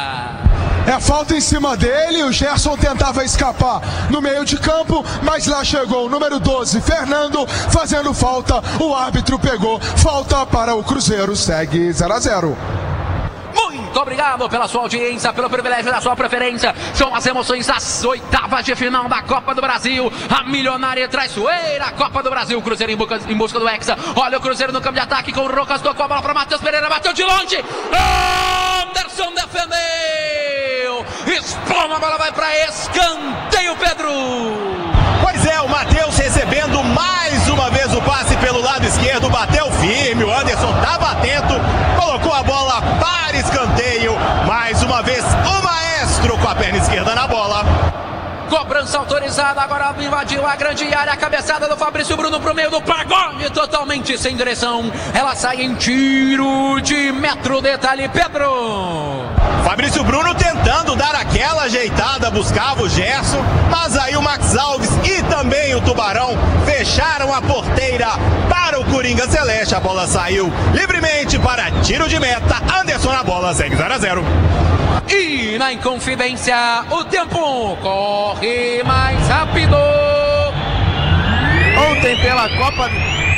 É falta em cima dele, o Gerson tentava escapar no meio de campo, mas lá chegou o número 12, Fernando, fazendo falta, o árbitro pegou, falta para o Cruzeiro, segue 0-0. Muito obrigado pela sua audiência, pelo privilégio da sua preferência. São as emoções das oitavas de final da Copa do Brasil. A milionária e traiçoeira Copa do Brasil. Cruzeiro em busca do Hexa. Olha o Cruzeiro no campo de ataque com o Rocas. Tocou a bola para Matheus Pereira. Bateu de longe. Anderson defendeu. Explana, a bola vai para escanteio, Pedro. Pois é, o Matheus recebendo mais uma vez o passe pelo lado esquerdo. Bateu firme. O Anderson estava atento. Colocou a bola para escanteio. Mais uma vez o maestro com a perna esquerda na bola. Cobrança autorizada, agora invadiu a grande área, a cabeçada do Fabrício Bruno pro meio do pagode, totalmente sem direção. Ela sai em tiro de metro, detalhe, Pedro. Fabrício Bruno tentando dar aquela ajeitada, buscava o Gerson, mas aí o Max Alves e também o Tubarão fecharam a porteira para o Coringa Celeste. A bola saiu livremente para tiro de meta. Anderson na bola, segue 0-0. E na Inconfidência, o tempo corre mais rápido. Ontem pela Copa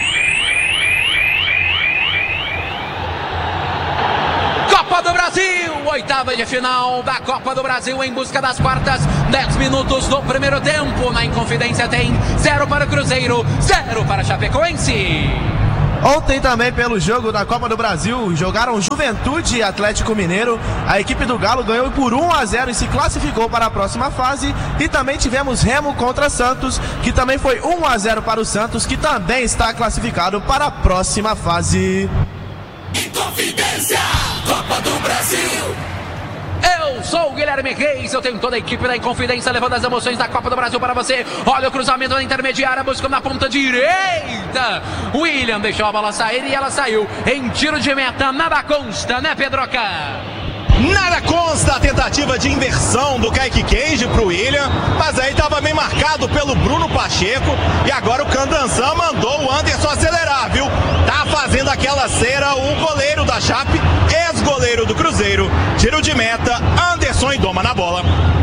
do Brasil, oitava de final da Copa do Brasil em busca das quartas, 10 minutos do primeiro tempo. Na Inconfidência tem 0 para o Cruzeiro, 0 para a Chapecoense. Ontem também pelo jogo da Copa do Brasil, jogaram Juventude e Atlético Mineiro. A equipe do Galo ganhou por 1-0 e se classificou para a próxima fase. E também tivemos Remo contra Santos, que também foi 1-0 para o Santos, que também está classificado para a próxima fase. Inconfidência, Copa do Brasil. Eu sou o Guilherme Reis, eu tenho toda a equipe da Inconfidência levando as emoções da Copa do Brasil para você. Olha o cruzamento na intermediária, buscando na ponta direita. William deixou a bola sair e ela saiu em tiro de meta. Nada consta, né, Pedroca? Nada consta a tentativa de inversão do Kaique Kenji pro William, mas aí estava bem marcado pelo Bruno Pacheco e agora o Candançan mandou o Anderson acelerar, viu? Tá fazendo aquela cera o goleiro da Chape, ex-goleiro do Cruzeiro, tiro de meta, Anderson e doma na bola.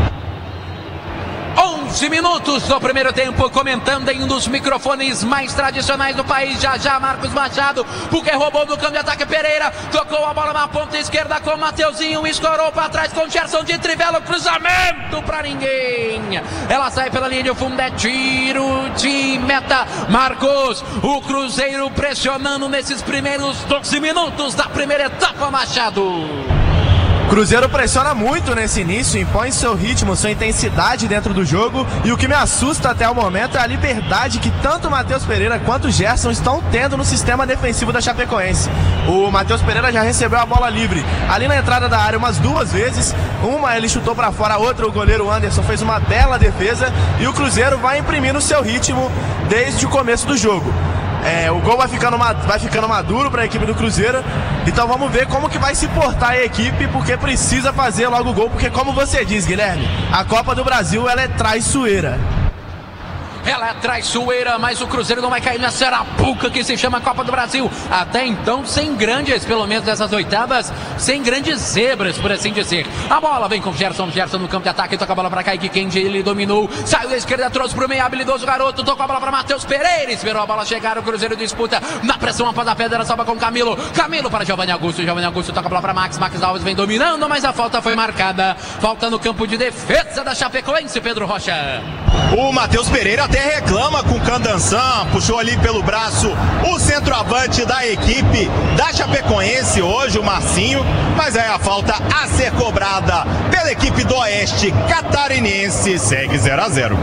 11 minutos do primeiro tempo, comentando em um dos microfones mais tradicionais do país, já Marcos Machado, porque roubou no campo de ataque Pereira, tocou a bola na ponta esquerda com o Mateuzinho, escorou para trás com o Gerson de trivela, cruzamento para ninguém, ela sai pela linha de fundo, é tiro de meta. Marcos, o Cruzeiro pressionando nesses primeiros 12 minutos da primeira etapa, Machado. Cruzeiro pressiona muito nesse início, impõe seu ritmo, sua intensidade dentro do jogo, e o que me assusta até o momento é a liberdade que tanto o Matheus Pereira quanto o Gerson estão tendo no sistema defensivo da Chapecoense. O Matheus Pereira já recebeu a bola livre ali na entrada da área umas 2 vezes, uma ele chutou para fora, a outra o goleiro Anderson fez uma bela defesa, e o Cruzeiro vai imprimindo seu ritmo desde o começo do jogo. O gol vai ficando maduro para a equipe do Cruzeiro. Então vamos ver como que vai se portar a equipe, porque precisa fazer logo o gol, porque como você diz, Guilherme, a Copa do Brasil ela é traiçoeira. Ela é traiçoeira, mas o Cruzeiro não vai cair nessa arapuca que se chama Copa do Brasil. Até então, sem grandes, pelo menos nessas oitavas, sem grandes zebras, por assim dizer. A bola vem com o Gerson no campo de ataque, toca a bola para Kaique Kenji, ele dominou, saiu da esquerda, trouxe para o meio, habilidoso garoto, tocou a bola para Matheus Pereira, esperou a bola chegar, o Cruzeiro disputa, na pressão, após a pedra, salva com Camilo para Giovanni Augusto toca a bola para Max Alves vem dominando, mas a falta foi marcada, falta no campo de defesa da Chapecoense, Pedro Rocha. O Matheus Pereira até reclama com o Candançan, puxou ali pelo braço o centroavante da equipe da Chapecoense hoje, o Marcinho, mas aí a falta a ser cobrada pela equipe do Oeste Catarinense, segue 0-0.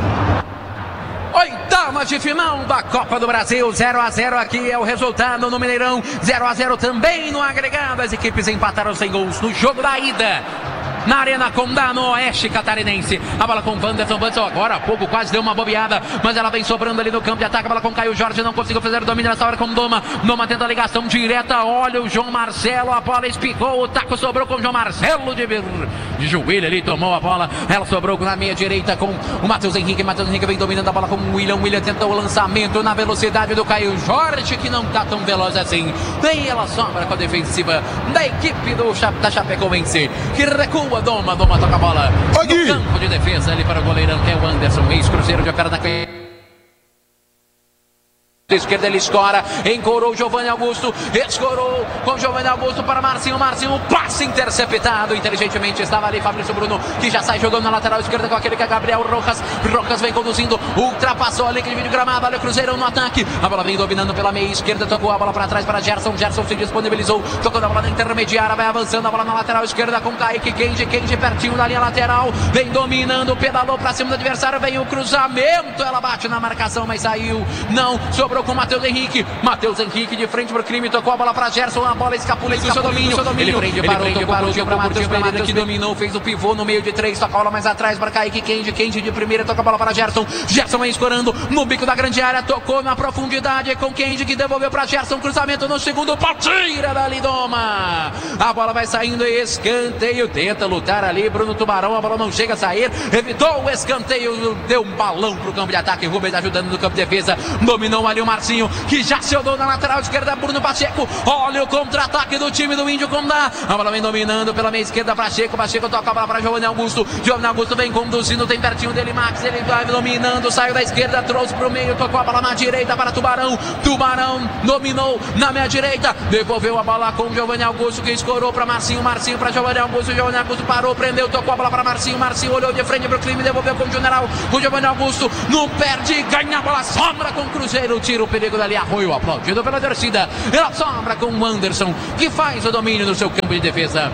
Oitavas de final da Copa do Brasil, 0-0 aqui é o resultado no Mineirão, 0-0 também no agregado, as equipes empataram sem gols no jogo da ida. Na Arena Condá, no Oeste Catarinense. A bola com o Wanderson agora há pouco quase deu uma bobeada, mas ela vem sobrando ali no campo de ataque. A bola com o Caio Jorge, não conseguiu fazer o domínio nessa hora com o Doma tenta a ligação direta, olha o João Marcelo, a bola espicou, o taco sobrou com o João Marcelo de joelho ali, tomou a bola, ela sobrou na meia direita com o Matheus Henrique vem dominando a bola com o William tentou o lançamento na velocidade do Caio Jorge, que não tá tão veloz assim, nem ela sobra com a defensiva da equipe da Chapecoense, que recua. Doma toca a bola no campo de defesa ali para o goleirão, que é o Anderson, ex-Cruzeiro de perna esquerda, ele escora, encorou o Giovanni Augusto, escorou com o Giovanni Augusto para Marcinho, passe interceptado, inteligentemente estava ali Fabrício Bruno, que já sai jogando na lateral esquerda com aquele que é Gabriel Rojas vem conduzindo, ultrapassou ali que de gramado, olha o Cruzeiro no ataque, a bola vem dominando pela meia esquerda, tocou a bola para trás para Gerson se disponibilizou, tocou a bola na intermediária, vai avançando a bola na lateral esquerda com Kaique Kenji pertinho da linha lateral, vem dominando, pedalou para cima do adversário, vem o cruzamento, ela bate na marcação, mas saiu, não, sobrou com o Matheus Henrique de frente pro crime, tocou a bola para Gerson, a bola escapula do seu domínio, ele prende, parou para Matheus Pereira, que dominou, fez o pivô no meio de 3, toca a bola mais atrás para Kaique Kenji de primeira, toca a bola para Gerson vem escorando no bico da grande área, tocou na profundidade com Kenji, que devolveu para Gerson, cruzamento no segundo pau, tira dali Doma, a bola vai saindo, escanteio, tenta lutar ali Bruno Tubarão, a bola não chega a sair, evitou o escanteio, deu um balão pro campo de ataque, Rubens ajudando no campo de defesa, dominou ali uma Marcinho, que já se olhou na lateral esquerda, Bruno Pacheco. Olha o contra-ataque do time do Índio Condá. A bola vem dominando pela meia esquerda, Pacheco toca a bola para Giovanni Augusto. Giovanni Augusto vem conduzindo, tem pertinho dele Max, ele vai dominando, saiu da esquerda, trouxe para o meio, tocou a bola na direita para Tubarão. Tubarão dominou na meia direita, devolveu a bola com Giovanni Augusto, que escorou para Marcinho para Giovanni Augusto. Giovanni Augusto parou, prendeu, tocou a bola para Marcinho olhou de frente para o crime, devolveu com o General. O Giovanni Augusto não perde, ganha a bola, sobra com o Cruzeiro, tira o perigo dali, Arroio aplaudido pela torcida. Ela sobra com o Anderson, que faz o domínio no seu campo de defesa.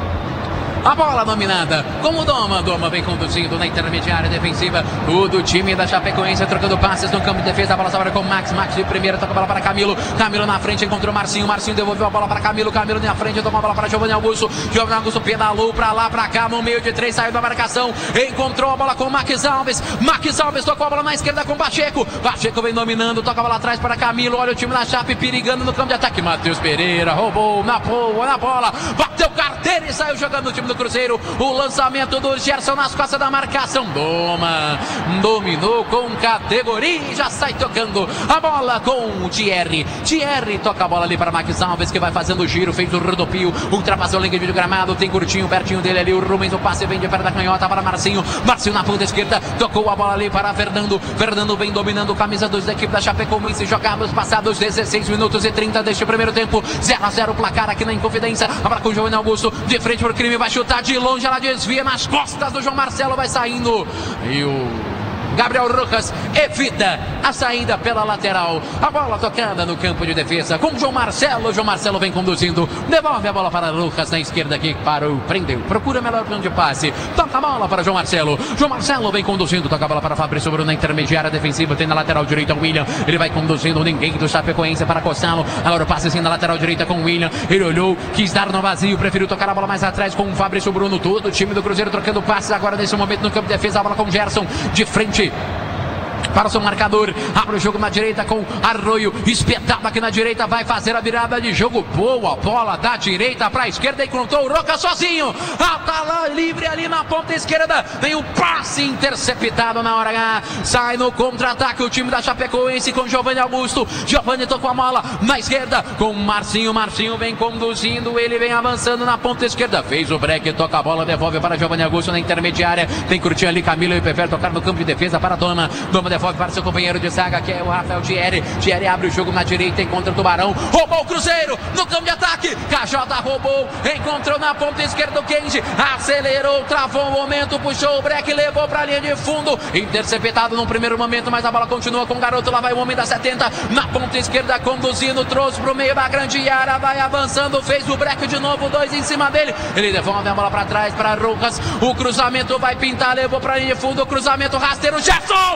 A bola dominada com o Doma vem conduzindo na intermediária defensiva. Todo o time da Chapecoense trocando passes no campo de defesa. A bola sobra com Max de primeira, toca a bola para Camilo na frente, encontrou Marcinho devolveu a bola para Camilo na frente, tocou a bola para Giovanni Augusto pedalou para lá, para cá, no meio de 3, saiu da marcação, encontrou a bola com Max Alves tocou a bola na esquerda com Pacheco vem dominando, toca a bola atrás para Camilo. Olha o time da Chape perigando no campo de ataque. Matheus Pereira roubou na bola, bateu carteira e saiu jogando o time do Cruzeiro. O lançamento do Gerson nas costas da marcação. Doma dominou com categoria e já sai tocando a bola com o Thierry toca a bola ali para Max Alves, que vai fazendo o giro, fez o rodopio, ultrapassou o linha de gramado, tem curtinho pertinho dele ali, o Rubens, o passe vem de perto da canhota para Marcinho na ponta esquerda, tocou a bola ali para Fernando vem dominando, camisa 2 da equipe da Chapecoense. Jogamos passados 16 minutos e 30 deste primeiro tempo, 0-0 o placar aqui na Inconfidência. Agora com o Giovanni Augusto de frente para o crime, vai chutar de longe, ela desvia nas costas do João Marcelo, vai saindo e o Gabriel Rojas evita a saída pela lateral. A bola tocada no campo de defesa com João Marcelo. João Marcelo vem conduzindo, devolve a bola para Rojas na esquerda, que parou, prendeu, procura melhor plano de passe, toca a bola para João Marcelo. João Marcelo vem conduzindo, toca a bola para Fabrício Bruno na intermediária defensiva, tem na lateral direita o William, ele vai conduzindo, ninguém do Chapecoense para acostá-lo. Agora o passe assim na lateral direita com o William, ele olhou, quis dar no vazio, preferiu tocar a bola mais atrás com o Fabrício Bruno. Todo o time do Cruzeiro trocando passes agora nesse momento no campo de defesa. A bola com o Gerson de frente para o seu marcador, abre o jogo na direita com Arroio, espetado aqui na direita, vai fazer a virada de jogo, boa bola da direita para a esquerda, encontrou o Roca sozinho, tá lá livre ali na ponta esquerda, vem o passe interceptado na hora H, sai no contra-ataque o time da Chapecoense com Giovanni Augusto. Giovanni tocou a bola na esquerda com Marcinho vem conduzindo, ele vem avançando na ponta esquerda, fez o break, toca a bola, devolve para Giovanni Augusto na intermediária, tem curtinho ali Camilo e prefere tocar no campo de defesa para Doma devolve para seu companheiro de zaga, que é o Rafael Thierry abre o jogo na direita, encontra o Tubarão, roubou o Cruzeiro no campo de ataque, KJ roubou, encontrou na ponta esquerda o Kenji, acelerou, travou o momento, puxou o break, levou para a linha de fundo, interceptado no primeiro momento, mas a bola continua com o garoto, lá vai o homem da 70, na ponta esquerda conduzindo, trouxe para o meio da grande área, vai avançando, fez o break de novo, 2 em cima dele, ele devolve a bola para trás para Rojas, o cruzamento vai pintar, levou para a linha de fundo, o cruzamento rasteiro, Gerson!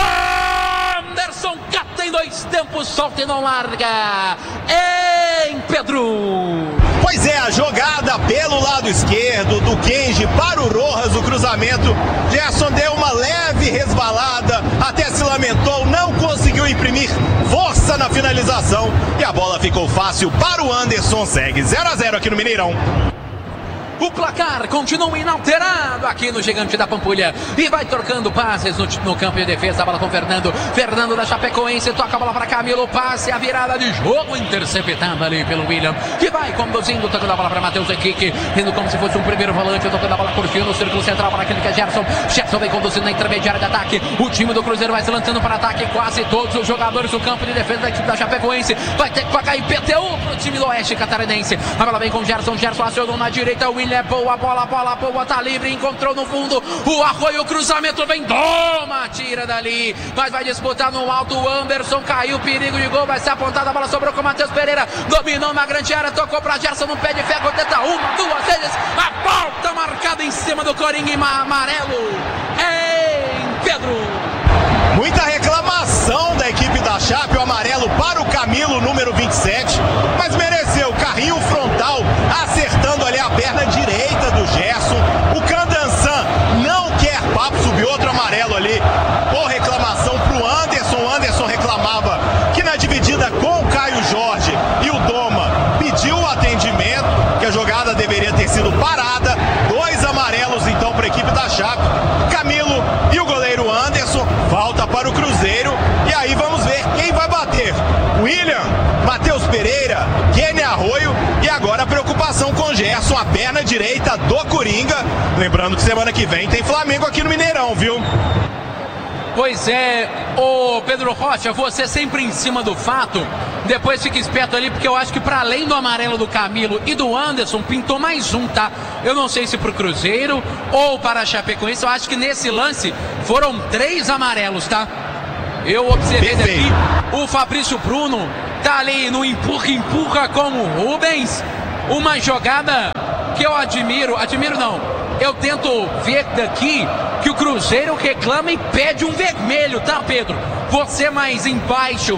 Anderson cata em 2 tempos, solta e não larga. Em Pedro. Pois é, a jogada pelo lado esquerdo do Kenji para o Rojas, o cruzamento. Gerson deu uma leve resbalada, até se lamentou, não conseguiu imprimir força na finalização e a bola ficou fácil para o Anderson. Segue 0-0 aqui no Mineirão. O placar continua inalterado aqui no Gigante da Pampulha e vai trocando passes no campo de defesa. A bola com Fernando da Chapecoense, toca a bola para Camilo, passe, a virada de jogo interceptada ali pelo William, que vai conduzindo, tocando a bola para Matheus Henrique, indo como se fosse um primeiro volante, tocando a bola curtinho no círculo central para aquele que é Gerson vem conduzindo na intermediária de ataque, o time do Cruzeiro vai se lançando para ataque, quase todos os jogadores do campo de defesa da equipe da Chapecoense, vai ter que pagar IPTU pro time do Oeste Catarinense. A bola vem com Gerson acionou na direita, o William é boa, a bola tá livre, encontrou no fundo o Arroio, o cruzamento vem, toma, tira dali, mas vai disputar no alto, o Anderson caiu, perigo de gol, vai ser apontada, a bola sobrou com o Matheus Pereira, dominou na grande área, tocou pra Gerson no pé de ferro, tenta 1, 2 vezes, a falta marcada em cima do Coringa amarelo, em Pedro. Muita reclamação da equipe da Chape, o amarelo para o Camilo, número 27, mas mereceu, carrinho frontal, acertando ali a perna direita do Gerson. O Candansan não quer papo, subiu outro amarelo ali, por reclamação para o Anderson. O Anderson reclamava que na dividida com o Caio Jorge e o Doma pediu o atendimento, que a jogada deveria ter sido parada. 2 amarelos então para a equipe da Chape, Camilo e o goleiro Anderson. Falta para o Cruzeiro e aí vamos ver quem vai bater, William, Matheus Pereira, Kenny Arroio e agora a preocupação com Gerson, a perna direita do Coringa. Lembrando que semana que vem tem Flamengo aqui no Mineirão, viu? Pois é, ô Pedro Rocha, você sempre em cima do fato, depois fica esperto ali, porque eu acho que para além do amarelo do Camilo e do Anderson, pintou mais um, tá? Eu não sei se pro Cruzeiro ou para a Chapecoense, eu acho que nesse lance foram 3 amarelos, tá? Eu observei daqui, o Fabrício Bruno tá ali no empurra com o Rubens, uma jogada que eu admiro não, eu tento ver daqui que o Cruzeiro reclama e pede um vermelho, tá, Pedro? Você mais embaixo,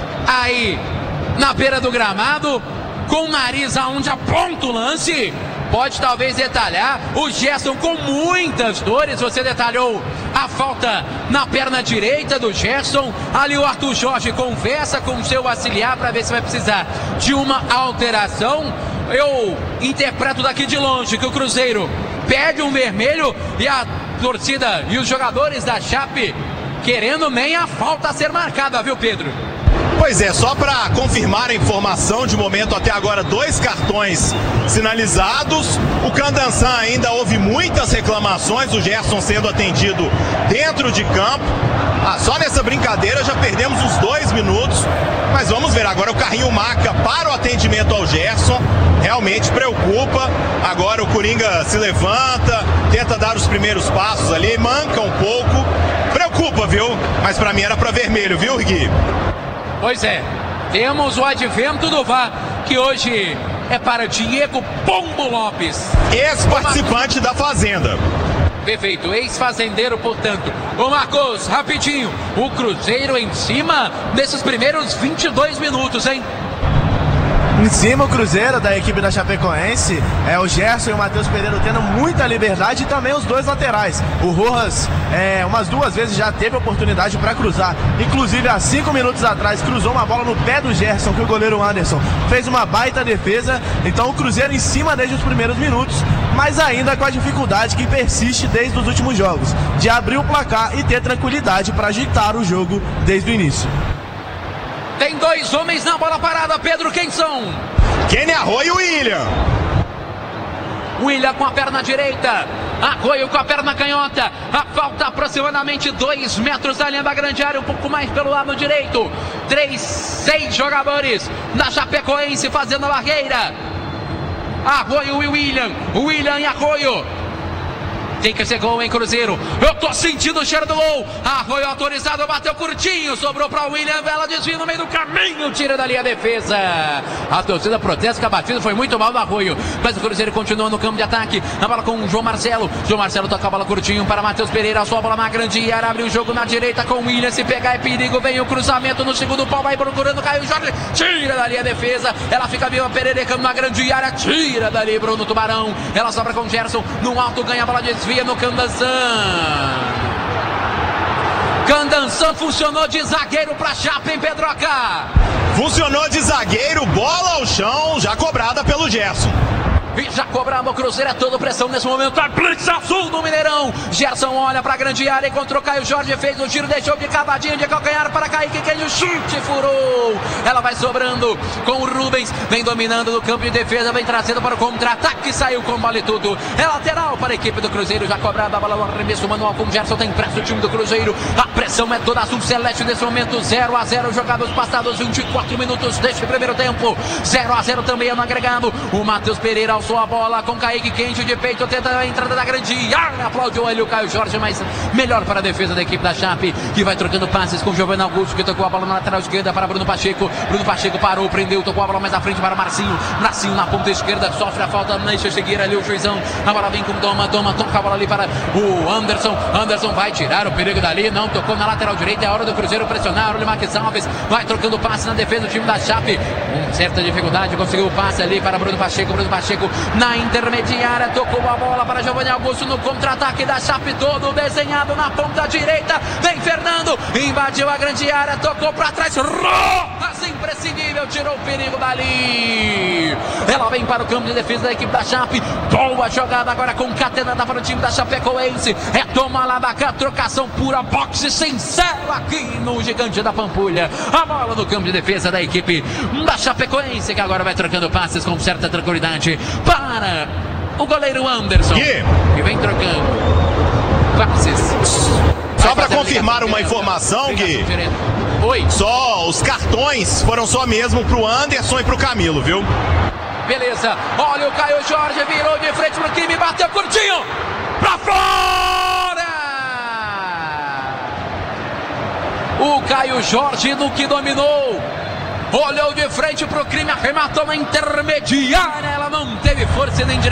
aí na beira do gramado, com o nariz aonde aponta o lance, pode talvez detalhar. O Gerson com muitas dores, você detalhou a falta na perna direita do Gerson. Ali o Arthur Jorge conversa com o seu auxiliar para ver se vai precisar de uma alteração. Eu interpreto daqui de longe que o Cruzeiro pede um vermelho e a torcida e os jogadores da Chape querendo nem a falta a ser marcada, viu, Pedro? Pois é, só para confirmar a informação, de momento até agora 2 cartões sinalizados. O Candançan ainda houve muitas reclamações, o Gerson sendo atendido dentro de campo. Só nessa brincadeira já perdemos uns 2 minutos, mas vamos ver agora o carrinho marca para o atendimento ao Gerson. Realmente preocupa. Agora o Coringa se levanta, tenta dar os primeiros passos ali, manca um pouco. Preocupa, viu? Mas para mim era para vermelho, viu, Gui? Pois é, temos o advento do VAR, que hoje é para Diego Pombo Lopes, ex-participante da Fazenda. Perfeito, ex-fazendeiro, portanto. Ô Marcos, rapidinho, o Cruzeiro em cima desses primeiros 22 minutos, hein? Em cima o Cruzeiro da equipe da Chapecoense, o Gerson e o Matheus Pereira tendo muita liberdade e também os 2 laterais. O Rojas umas 2 vezes já teve oportunidade para cruzar, inclusive há 5 minutos atrás cruzou uma bola no pé do Gerson, que o goleiro Anderson fez uma baita defesa. Então o Cruzeiro em cima desde os primeiros minutos, mas ainda com a dificuldade que persiste desde os últimos jogos, de abrir o placar e ter tranquilidade para agitar o jogo desde o início. Tem 2 homens na bola parada, Pedro, quem são? Kenny Arroio e William. William com a perna direita, Arroio com a perna canhota. A falta aproximadamente 2 metros da linha da grande área, um pouco mais pelo lado direito. 6 jogadores da Chapecoense fazendo a barreira. Arroio e William e Arroio. Tem que ser gol, hein, Cruzeiro? Eu tô sentindo o cheiro do gol. Arroio autorizado, bateu curtinho, sobrou pra William, Vela desvia no meio do caminho, tira dali a defesa. A torcida protesta que a batida foi muito mal do Arroio, mas o Cruzeiro continua no campo de ataque. A bola com o João Marcelo. João Marcelo toca a bola curtinho para Matheus Pereira, sua bola na grande área, abre o jogo na direita com o William. Se pegar é perigo, vem o cruzamento no segundo pau, vai procurando Caio Jorge, tira dali a defesa. Ela fica viva, Pereira na grande área, tira dali Bruno Tubarão. Ela sobra com o Gerson, no alto ganha a bola, desvia no Candançan. Candançan funcionou de zagueiro pra Chape, em Pedroca. Funcionou de zagueiro, bola ao chão, já cobrada pelo Gerson. E já cobrava o Cruzeiro, é toda pressão nesse momento. A blitz azul do Mineirão. Gerson olha pra grande área, encontrou Caio Jorge, fez o giro, deixou de cavadinha de calcanhar para Kaique, que o chute furou. Ela vai sobrando com o Rubens, vem dominando no campo de defesa, vem trazendo para o contra-ataque, saiu com bola e tudo. É lateral para a equipe do Cruzeiro, já cobrada a bola no arremesso manual com o Gerson, tem pressa o time do Cruzeiro. A pressão é toda azul celeste nesse momento. 0-0 jogados passados 24 minutos deste primeiro tempo. 0-0 também é no agregado. O Matheus Pereira alçou a bola com Kaique, quente de peito, tenta a entrada da grande área, aplaudiu ali o Caio Jorge, mas melhor para a defesa da equipe da Chape, que vai trocando passes com o Giovanni Augusto, que tocou a bola na lateral esquerda para Bruno Pacheco. Bruno Pacheco parou, prendeu, tocou a bola mais à frente para Marcinho. Marcinho na ponta esquerda, sofre a falta, deixa seguir ali o juizão. A bola vem com Doma, toca a bola ali para o Anderson. Anderson vai tirar o perigo dali, não tocou na lateral direita, é hora do Cruzeiro pressionar. O Marques Alves vai trocando passe na defesa do time da Chape, com certa dificuldade, conseguiu o passe ali para Bruno Pacheco. Bruno Pacheco na intermediária, tocou a bola para Giovanni Augusto no contra-ataque da Chape, todo desenhado na ponta direita. Vem Fernando, invadiu a grande área, tocou para trás, Rojas imprescindível, tirou o perigo dali. Jorge. Ela vem para o campo de defesa da equipe da Chape. Boa jogada agora concatenada para o time da Chapecoense. É toma lá da cá, trocação pura, boxe sincero aqui no Gigante da Pampulha. A bola no campo de defesa da equipe da Chapecoense, que agora vai trocando passes com certa tranquilidade para o goleiro Anderson, que vem trocando passes. Só para confirmar uma informação, Gui. Oi. Só os cartões foram só mesmo pro Anderson e pro Camilo, viu? Beleza, olha o Caio Jorge, virou de frente pro time, bateu curtinho, pra fora! O Caio Jorge no que dominou, olhou de frente pro crime, arrematou na intermediária, ela não teve força nem direito.